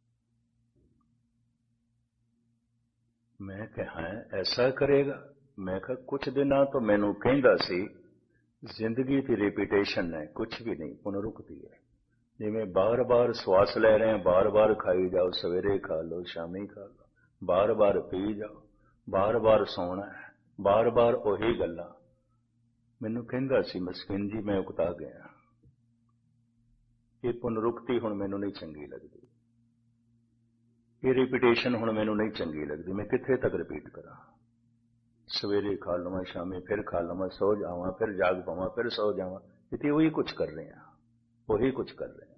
ਮੈਂ ਕਿਹਾ ਐਸਾ ਕਰੇਗਾ? ਮੈਂ ਕਿਹਾ ਕੁਝ ਦਿਨਾਂ ਤੋਂ ਮੈਨੂੰ ਕਹਿੰਦਾ ਸੀ ਜ਼ਿੰਦਗੀ ਦੀ ਰਿਪੀਟੇਸ਼ਨ ਹੈ, ਕੁਝ ਵੀ ਨਹੀਂ, ਪੁਨਰੁਕਤੀ ਹੈ। ਜਿਵੇਂ ਬਾਰ-ਬਾਰ ਸਵਾਸ ਲੈ ਰਹੇ ਹਾਂ, ਬਾਰ-ਬਾਰ ਖਾਈ ਜਾਓ, ਸਵੇਰੇ ਖਾ ਲਓ, ਸ਼ਾਮੀ ਖਾ ਲਓ, ਬਾਰ-ਬਾਰ ਪੀ ਜਾਓ, ਬਾਰ-ਬਾਰ ਸੌਣਾ ਹੈ, ਬਾਰ-ਬਾਰ ਉਹੀ ਗੱਲਾਂ। ਮੈਨੂੰ ਕਹਿੰਦਾ ਸੀ ਮਸਕਿਨ ਜੀ, ਮੈਂ ਉਕਤਾ ਗਿਆ, ਇਹ ਪੁਨਰੁਕਤੀ ਹੁਣ ਮੈਨੂੰ ਨਹੀਂ ਚੰਗੀ ਲੱਗਦੀ, ਇਹ ਰਿਪੀਟੇਸ਼ਨ ਹੁਣ ਮੈਨੂੰ ਨਹੀਂ ਚੰਗੀ ਲੱਗਦੀ। ਮੈਂ ਕਿੱਥੇ ਤੱਕ ਰਿਪੀਟ ਕਰਾਂ? ਸਵੇਰੇ ਖਾ ਲਵਾਂ, ਸ਼ਾਮੀ ਫਿਰ ਖਾ ਲਵਾਂ, ਸੌ ਜਾਵਾਂ, ਫਿਰ ਜਾਗ ਪਾਵਾਂ, ਫਿਰ ਸੌ ਜਾਵਾਂ। ਇੱਥੇ ਉਹੀ ਕੁਝ ਕਰ ਰਹੇ ਹਾਂ, ਉਹੀ ਕੁਝ ਕਰ ਰਹੇ ਹਾਂ।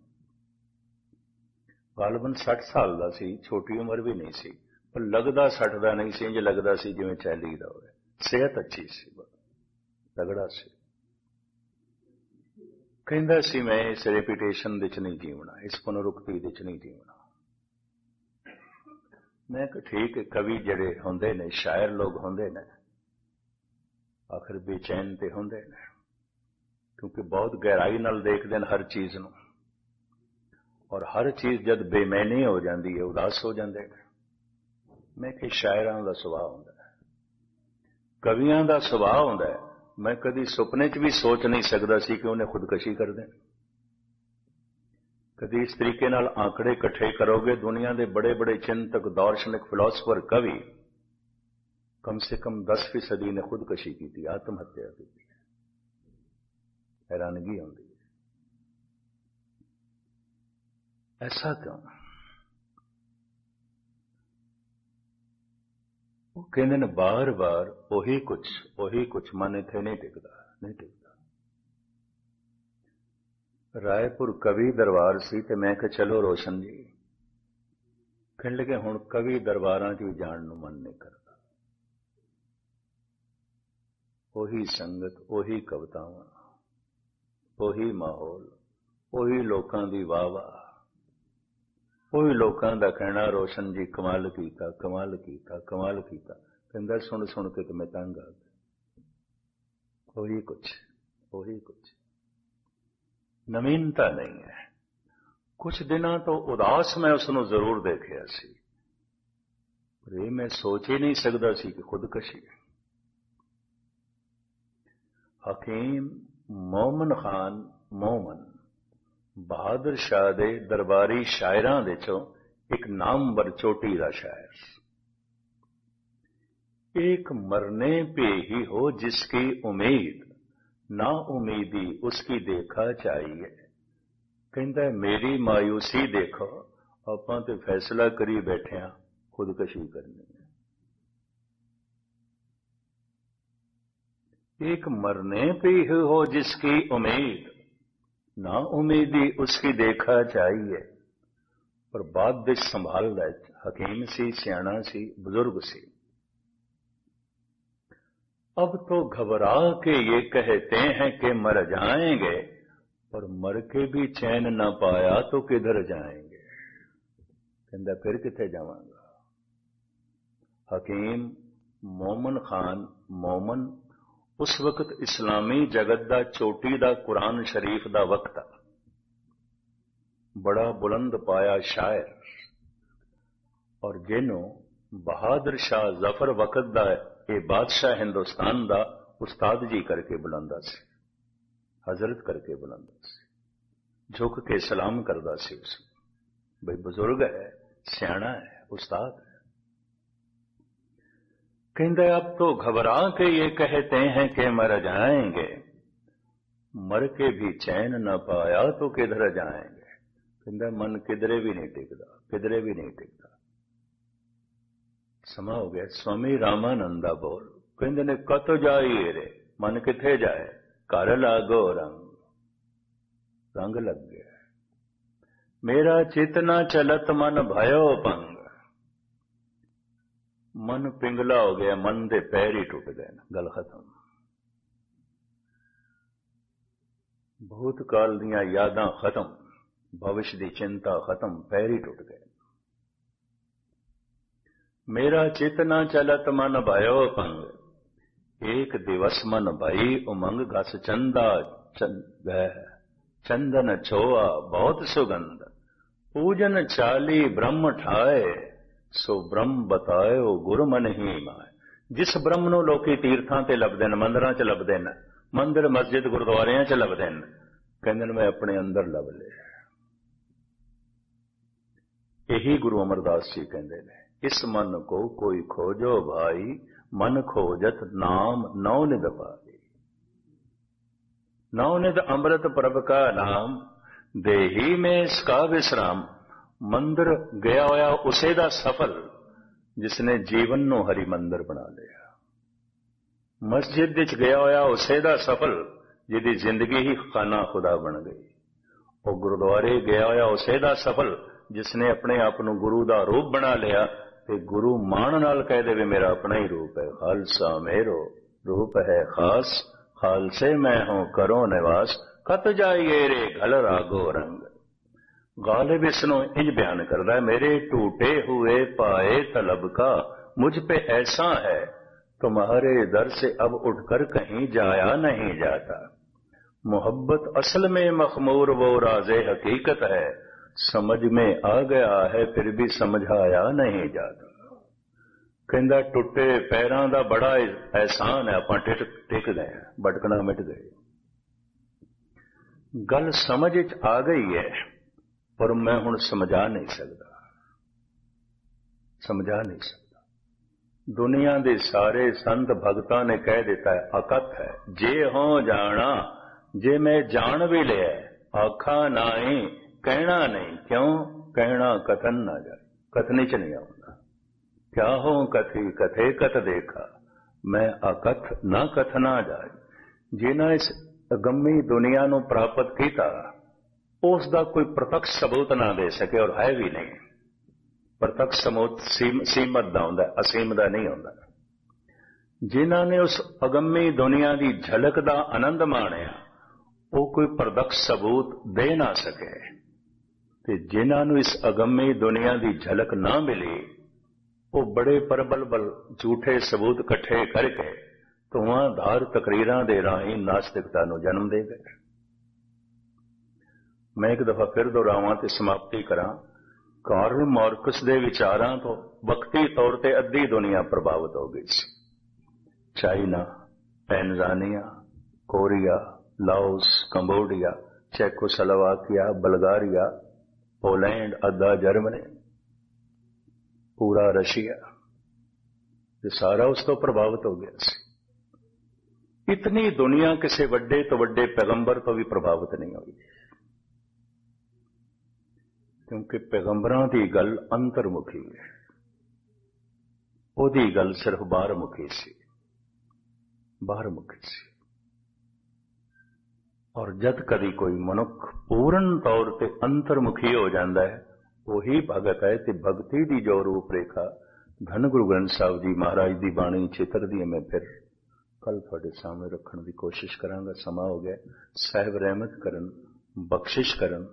ਗਾਲਬਨ ਸੱਠ ਸਾਲ ਦਾ ਸੀ, ਛੋਟੀ ਉਮਰ ਵੀ ਨਹੀਂ ਸੀ, ਪਰ ਲੱਗਦਾ ਸੱਠ ਦਾ ਨਹੀਂ ਸੀ, ਇੰਜ ਲੱਗਦਾ ਸੀ ਜਿਵੇਂ ਚਾਲੀ ਦਾ ਹੋਵੇ। ਸਿਹਤ ਅੱਛੀ ਸੀ, ਤਗੜਾ ਸੀ। ਕਹਿੰਦਾ ਸੀ ਮੈਂ ਇਸ ਰੈਪੂਟੇਸ਼ਨ ਵਿੱਚ ਨਹੀਂ ਜੀਵਣਾ, ਇਸ ਪੁਨਰੁਕਤੀ ਵਿੱਚ ਨਹੀਂ ਜੀਵਣਾ। ਮੈਂ ਕਿਹਾ ਠੀਕ ਹੈ, ਕਵੀ ਜਿਹੜੇ ਹੁੰਦੇ ਨੇ, ਸ਼ਾਇਰ ਲੋਕ ਹੁੰਦੇ ਨੇ, ਆਖਰ ਬੇਚੈਨ ਤੇ ਹੁੰਦੇ ਨੇ, ਕਿਉਂਕਿ ਬਹੁਤ ਗਹਿਰਾਈ ਨਾਲ ਦੇਖਦੇ ਨੇ ਹਰ ਚੀਜ਼ ਨੂੰ, ਔਰ ਹਰ ਚੀਜ਼ ਜਦ ਬੇਮੈਨੀ ਹੋ ਜਾਂਦੀ ਹੈ, ਉਦਾਸ ਹੋ ਜਾਂਦੇ ਨੇ। ਮੈਂ ਕਿ ਸ਼ਾਇਰਾਂ ਦਾ ਸੁਭਾਅ ਹੁੰਦਾ ਹੈ, ਕਵੀਆਂ ਦਾ ਸੁਭਾਅ ਹੁੰਦਾ ਹੈ। ਮੈਂ ਕਦੀ ਸੁਪਨੇ 'ਚ ਵੀ ਸੋਚ ਨਹੀਂ ਸਕਦਾ ਸੀ ਕਿ ਉਹਨੇ ਖੁਦਕਸ਼ੀ ਕਰ ਦੇਣੀ। ਕਦੀ ਇਸ ਤਰੀਕੇ ਨਾਲ ਆંકੜੇ ਇਕੱਠੇ ਕਰੋਗੇ, ਦੁਨੀਆ ਦੇ ਬੜੇ ਬੜੇ ਚਿੰਤਕ, ਦਾਰਸ਼ਨਿਕ, ਫਿਲਾਸਫਰ, ਕਵੀ, ਕਮ ਸੇ ਕਮ ਦਸ ਫੀਸਦੀ ਨੇ ਖੁਦਕਸ਼ੀ ਕੀਤੀ, ਆਤਮ ਹੱਤਿਆ ਕੀਤੀ। हैरानगी आती है, ऐसा क्यों? वो कहते ने बार बार वही कुछ वही कुछ, मन इत्थे नहीं टिकता, नहीं टिकता। रायपुर कवि दरबार सी ते मैं कहा चलो रोशन जी, कहने लगे हुण कवि दरबारां च भी जाण नूं मन नहीं करता। वही संगत, वही कवितावां, ਉਹੀ ਮਾਹੌਲ, ਉਹੀ ਲੋਕਾਂ ਦੀ ਵਾਹ ਵਾਹ, ਉਹੀ ਲੋਕਾਂ ਦਾ ਕਹਿਣਾ ਰੋਸ਼ਨ ਜੀ ਕਮਾਲ ਕੀਤਾ, ਕਮਾਲ ਕੀਤਾ, ਕਮਾਲ ਕੀਤਾ। ਕਹਿੰਦਾ ਸੁਣ ਸੁਣ ਕੇ ਤੇ ਮੈਂ ਤੰਗ ਆ ਗਿਆ। ਉਹੀ ਕੁਛ, ਉਹੀ ਕੁਛ, ਨਵੀਨਤਾ ਨਹੀਂ ਹੈ। ਕੁਝ ਦਿਨਾਂ ਤੋਂ ਉਦਾਸ ਮੈਂ ਉਸ ਨੂੰ ਜ਼ਰੂਰ ਦੇਖਿਆ ਸੀ, ਪਰ ਇਹ ਮੈਂ ਸੋਚ ਹੀ ਨਹੀਂ ਸਕਦਾ ਸੀ ਕਿ ਖੁਦਕਸ਼ੀ। ਹਕੀਮ ਮੋਮਨ ਖਾਨ ਮੋਮਨ ਬਹਾਦਰ ਸ਼ਾਹ ਦੇ ਦਰਬਾਰੀ ਸ਼ਾਇਰਾਂ ਦੇ ਚੋਂ ਇੱਕ ਨਾਮਵਰ ਚੋਟੀ ਦਾ ਸ਼ਾਇਰ। एक मरने पे ही हो जिसकी उम्मीद, ना उम्मीदी उसकी देखा चाहिए। कहता है मेरी मायूसी देखो, ਆਪਾਂ ਤੇ फैसला करी बैठे हैं खुदकशी करनी है। एक मरने पे ही हो जिसकी उम्मीद, ना उम्मीदी उसकी देखा चाहिए। पर बात विच संभालदा हकीम सी, सियाणा सी, बुजुर्ग सी। अब तो घबरा के ये कहते हैं कि मर जाएंगे, पर मर के भी चैन न पाया तो किधर जाएंगे। कहंदा फिर किथे जावांगा। हकीम मोमन खान मोमन उस वक्त इस्लामी जगत दा चोटी दा कुरान शरीफ दा वक्त आ, बड़ा बुलंद पाया शायर, और जिन्हों ਬਹਾਦਰ ਸ਼ਾਹ ਜ਼ਫਰ ਵਕਤ ਦਾ ਇਹ ਬਾਦਸ਼ਾਹ ਹਿੰਦੁਸਤਾਨ ਦਾ ਉਸਤਾਦ ਜੀ ਕਰਕੇ ਬੁਲਾਉਂਦਾ ਸੀ, ਹਜ਼ਰਤ ਕਰਕੇ ਬੁਲਾਉਂਦਾ ਸੀ, ਝੁਕ ਕੇ ਸਲਾਮ ਕਰਦਾ ਸੀ ਉਸ ਬਈ ਬਜ਼ੁਰਗ ਹੈ, ਸਿਆਣਾ ਹੈ, ਉਸਤਾਦ ਹੈ। कहते अब तो घबरा के ये कहते हैं कि मर जाएंगे, मर के भी चैन न पाया तो किधर जाएंगे। कहता मन किधरे भी नहीं टिकता, किधरे भी नहीं टिकता। समा हो गया। स्वामी रामानंदा बोल कहते ने कत जाइए रे, मन किथे जाए, घर लागो रंग, रंग लग गया। मेरा चितना चलत मन भयो पंग, मन पिंगला हो गया, मन दे पैर ही टुट गए, गल खत्म। भूतकाल दियां यादां खत्म, भविष्य दी चिंता खत्म, पैर ही टुट गए। मेरा चित ना चलत मन भयो पंग, एक दिवस मन भई उमंग, घस चंदा चंद चंदन छोआ बहुत सुगंध, पूजन चाली ब्रह्म ठाए, सो ब्रह्म बतायो गुरु मन ही माए। जिस ब्रह्म नूं लोकी तीर्थां ते लभदे ने, मंदिरां च लभदे ने, मंदिर मस्जिद गुरुद्वारियां च लभदे ने, कहंदे ने मैं अपने अंदर लभ लिया। यही गुरु अमरदास जी कहंदे ने, इस मन को कोई खोजो भाई, मन खोजत नाम नौ निध पाई। नौ निध अमृत प्रभ का नाम, देही में इसका विश्राम। मंदिर गया होया उसे दा सफल, जिसने जीवन नूं हरि मंदिर बना लिया। मस्जिद विच गया होया उसे दा सफल, जिहदी जिंदगी ही खाना खुदा बन गई। और गुरुद्वारे गया होया उसे दा सफल, जिसने अपने आप नूं गुरु दा रूप बना लिया, ते गुरु मान नाल कह दे मेरा अपना ही रूप है। खालसा मेरो रूप है खास, खालसे मैं हूं करो निवास, कत जाइए रे घल रागो रंग। गालिब इसनों इंज बयान करता है, मेरे टूटे हुए पाए तलब का मुझ पे ऐसा है, तुम्हारे दर से अब उठकर कहीं जाया नहीं जाता। मोहब्बत असल में मखमूर वो राज़े हकीकत है, समझ में आ गया है फिर भी समझाया नहीं जाता। कहंदा टुटे पैरां दा बड़ा एहसान है, आपां टिक टिक गए, भटकना मिट गए। गल समझ च आ गई है, पर मैं हुण समझा नहीं सकता, समझा नहीं सकता। दुनिया दे सारे संत भगतां ने कह दिता है अकथ है, जे हो जाना, जे मैं जान भी लिया आखा नाई, कहना नहीं। क्यों कहना कथन ना जाए, कथनी च नहीं आउंदा। क्या हो कथी कथे कथ देखा, मैं अकथ ना कथना जाए। जिन्हां इस अगम्मी दुनिया नूं प्राप्त कीता, उस दा कोई प्रत्यक्ष सबूत ना दे सके, और है भी नहीं। प्रत्यक्ष सबूत सीमत दा हुंदा, असीम दा नहीं हुंदा। जिन्हां ने उस अगम्मी दुनिया की झलक दा आनंद माणिया, वो कोई प्रत्यक्ष सबूत दे ना सके। ते जिन्हां नूं इस अगम्मी दुनिया की झलक ना मिली, वो बड़े प्रबल झूठे सबूत इकट्ठे करके धुआंधार तकरीरां दे राहीं नास्तिकता नूं जन्म दे गए। मैं एक दफा फिर दोहरावां ते समाप्ति करा। कार्ल मार्क्स दे विचारां तो वक्ती तौर ते अद्धी दुनिया प्रभावित हो गई सी। China, Tanzania, Korea, Laos, Cambodia, Czechoslovakia, Bulgaria, Poland, अद्धा जर्मनी, पूरा रशिया, ये सारा उस तो प्रभावित हो गया सी। इतनी दुनिया किसी वड्डे तो वड्डे पैगंबर तो भी प्रभावित नहीं हुई, क्योंकि पैगंबरां दी गल अंतर्मुखी है, ओदी गल सिर्फ बाहरमुखी सी, बाहरमुखी सी। और जद कदी कोई मनुख पूर्ण तौर ते अंतर्मुखी हो जाता है, वही भगत है। ते भगती दी जो रूपरेखा धन गुरु ग्रंथ साहब जी महाराज दी बाणी चित्र दी मैं फिर कल तुहाडे सामने रखने की कोशिश करांगा। समा हो गया। साहिब रहमत करन, बख्शिश करन,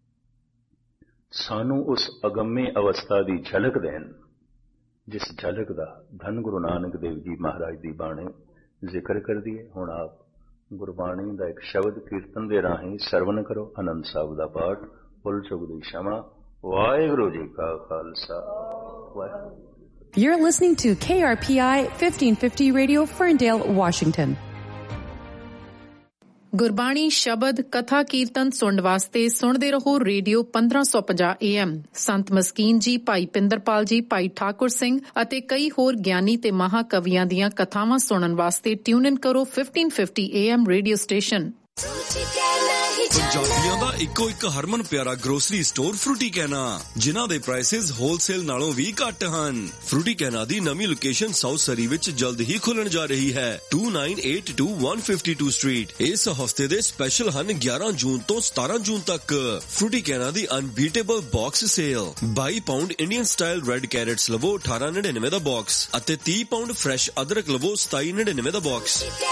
सानू उस अगम्य अवस्था की झलक देन, जिस झलक का धन गुरु नानक देव जी महाराज की बाणी जिक्र कर दिए। हुण आप गुरबाणी का एक शब्द कीर्तन के राही सरवण करो। आनंद साहब का पाठ, भुल चुक दी क्षमा। वाहिगुरू जी का Khalsa, Waheguru. You're listening to K R P I fifteen fifty Radio, Ferndale, Washington. Gurbani ਸ਼ਬਦ ਕਥਾ ਕੀਰਤਨ ਸੁਣਨ ਵਾਸਤੇ ਸੁਣਦੇ ਰਹੋ ਰੇਡੀਓ ਪੰਦਰਾਂ ਸੌ ਪੰਜਾਹ ਏ ਐਮ। ਸੰਤ ਮਸਕੀਨ ਜੀ, ਭਾਈ ਪਿੰਦਰਪਾਲ ਜੀ, ਭਾਈ ਠਾਕੁਰ ਸਿੰਘ ਅਤੇ ਕਈ ਹੋਰ ਗਿਆਨੀ ਤੇ ਮਹਾਕਵੀਆਂ ਦੀਆਂ ਕਥਾਵਾਂ ਸੁਣਨ ਵਾਸਤੇ ਟਿਊਨ ਇਨ ਕਰੋ fifteen fifty A M radio station. ਪੰਜਾਬੀਆਂ ਦਾ ਇੱਕੋ ਇੱਕ ਹਰਮਨ ਪਿਆਰਾ ਗਰੋਸਰੀ ਸਟੋਰ ਫਰੂਟੀ ਕੈਨਾ, ਜਿਨ੍ਹਾਂ ਦੇ ਪ੍ਰਾਈਸਿਸ ਹੋਲਸੇਲ ਨਾਲੋਂ ਵੀ ਘੱਟ ਹਨ। ਫਰੂਟੀ ਕੈਨਾ ਦੀ ਨਵੀਂ ਲੋਕੇਸ਼ਨ ਸਾਊਥ ਸਰੀ ਵਿੱਚ ਜਲਦ ਹੀ ਖੁੱਲਣ ਜਾ ਰਹੀ ਹੈ, to nine eight two one fifty two street. ਇਸ ਹਫਤੇ ਦੇ ਸਪੈਸ਼ਲ ਹਨ ਗਿਆਰਾਂ ਜੂਨ ਤੋਂ ਸਤਾਰਾਂ ਜੂਨ ਤੱਕ ਫਰੂਟੀ ਕੈਨਾ ਦੀ ਅਨਬੀਟੇਬਲ ਬਾਕਸ ਸੇਲ। ਬਾਈ pound Indian style red carrots ਲਵੋ ਅਠਾਰਾਂ ਨੜਿਨਵੇਂ ਦਾ ਬਾਕਸ ਅਤੇ ਤੀਹ ਪਾਉਂਡ ਫਰੈਸ਼ ਅਦਰਕ ਲਵੋ ਸਤਾਈ ਨੜਿਨਵੇਂ ਦਾ ਬਾਕਸ।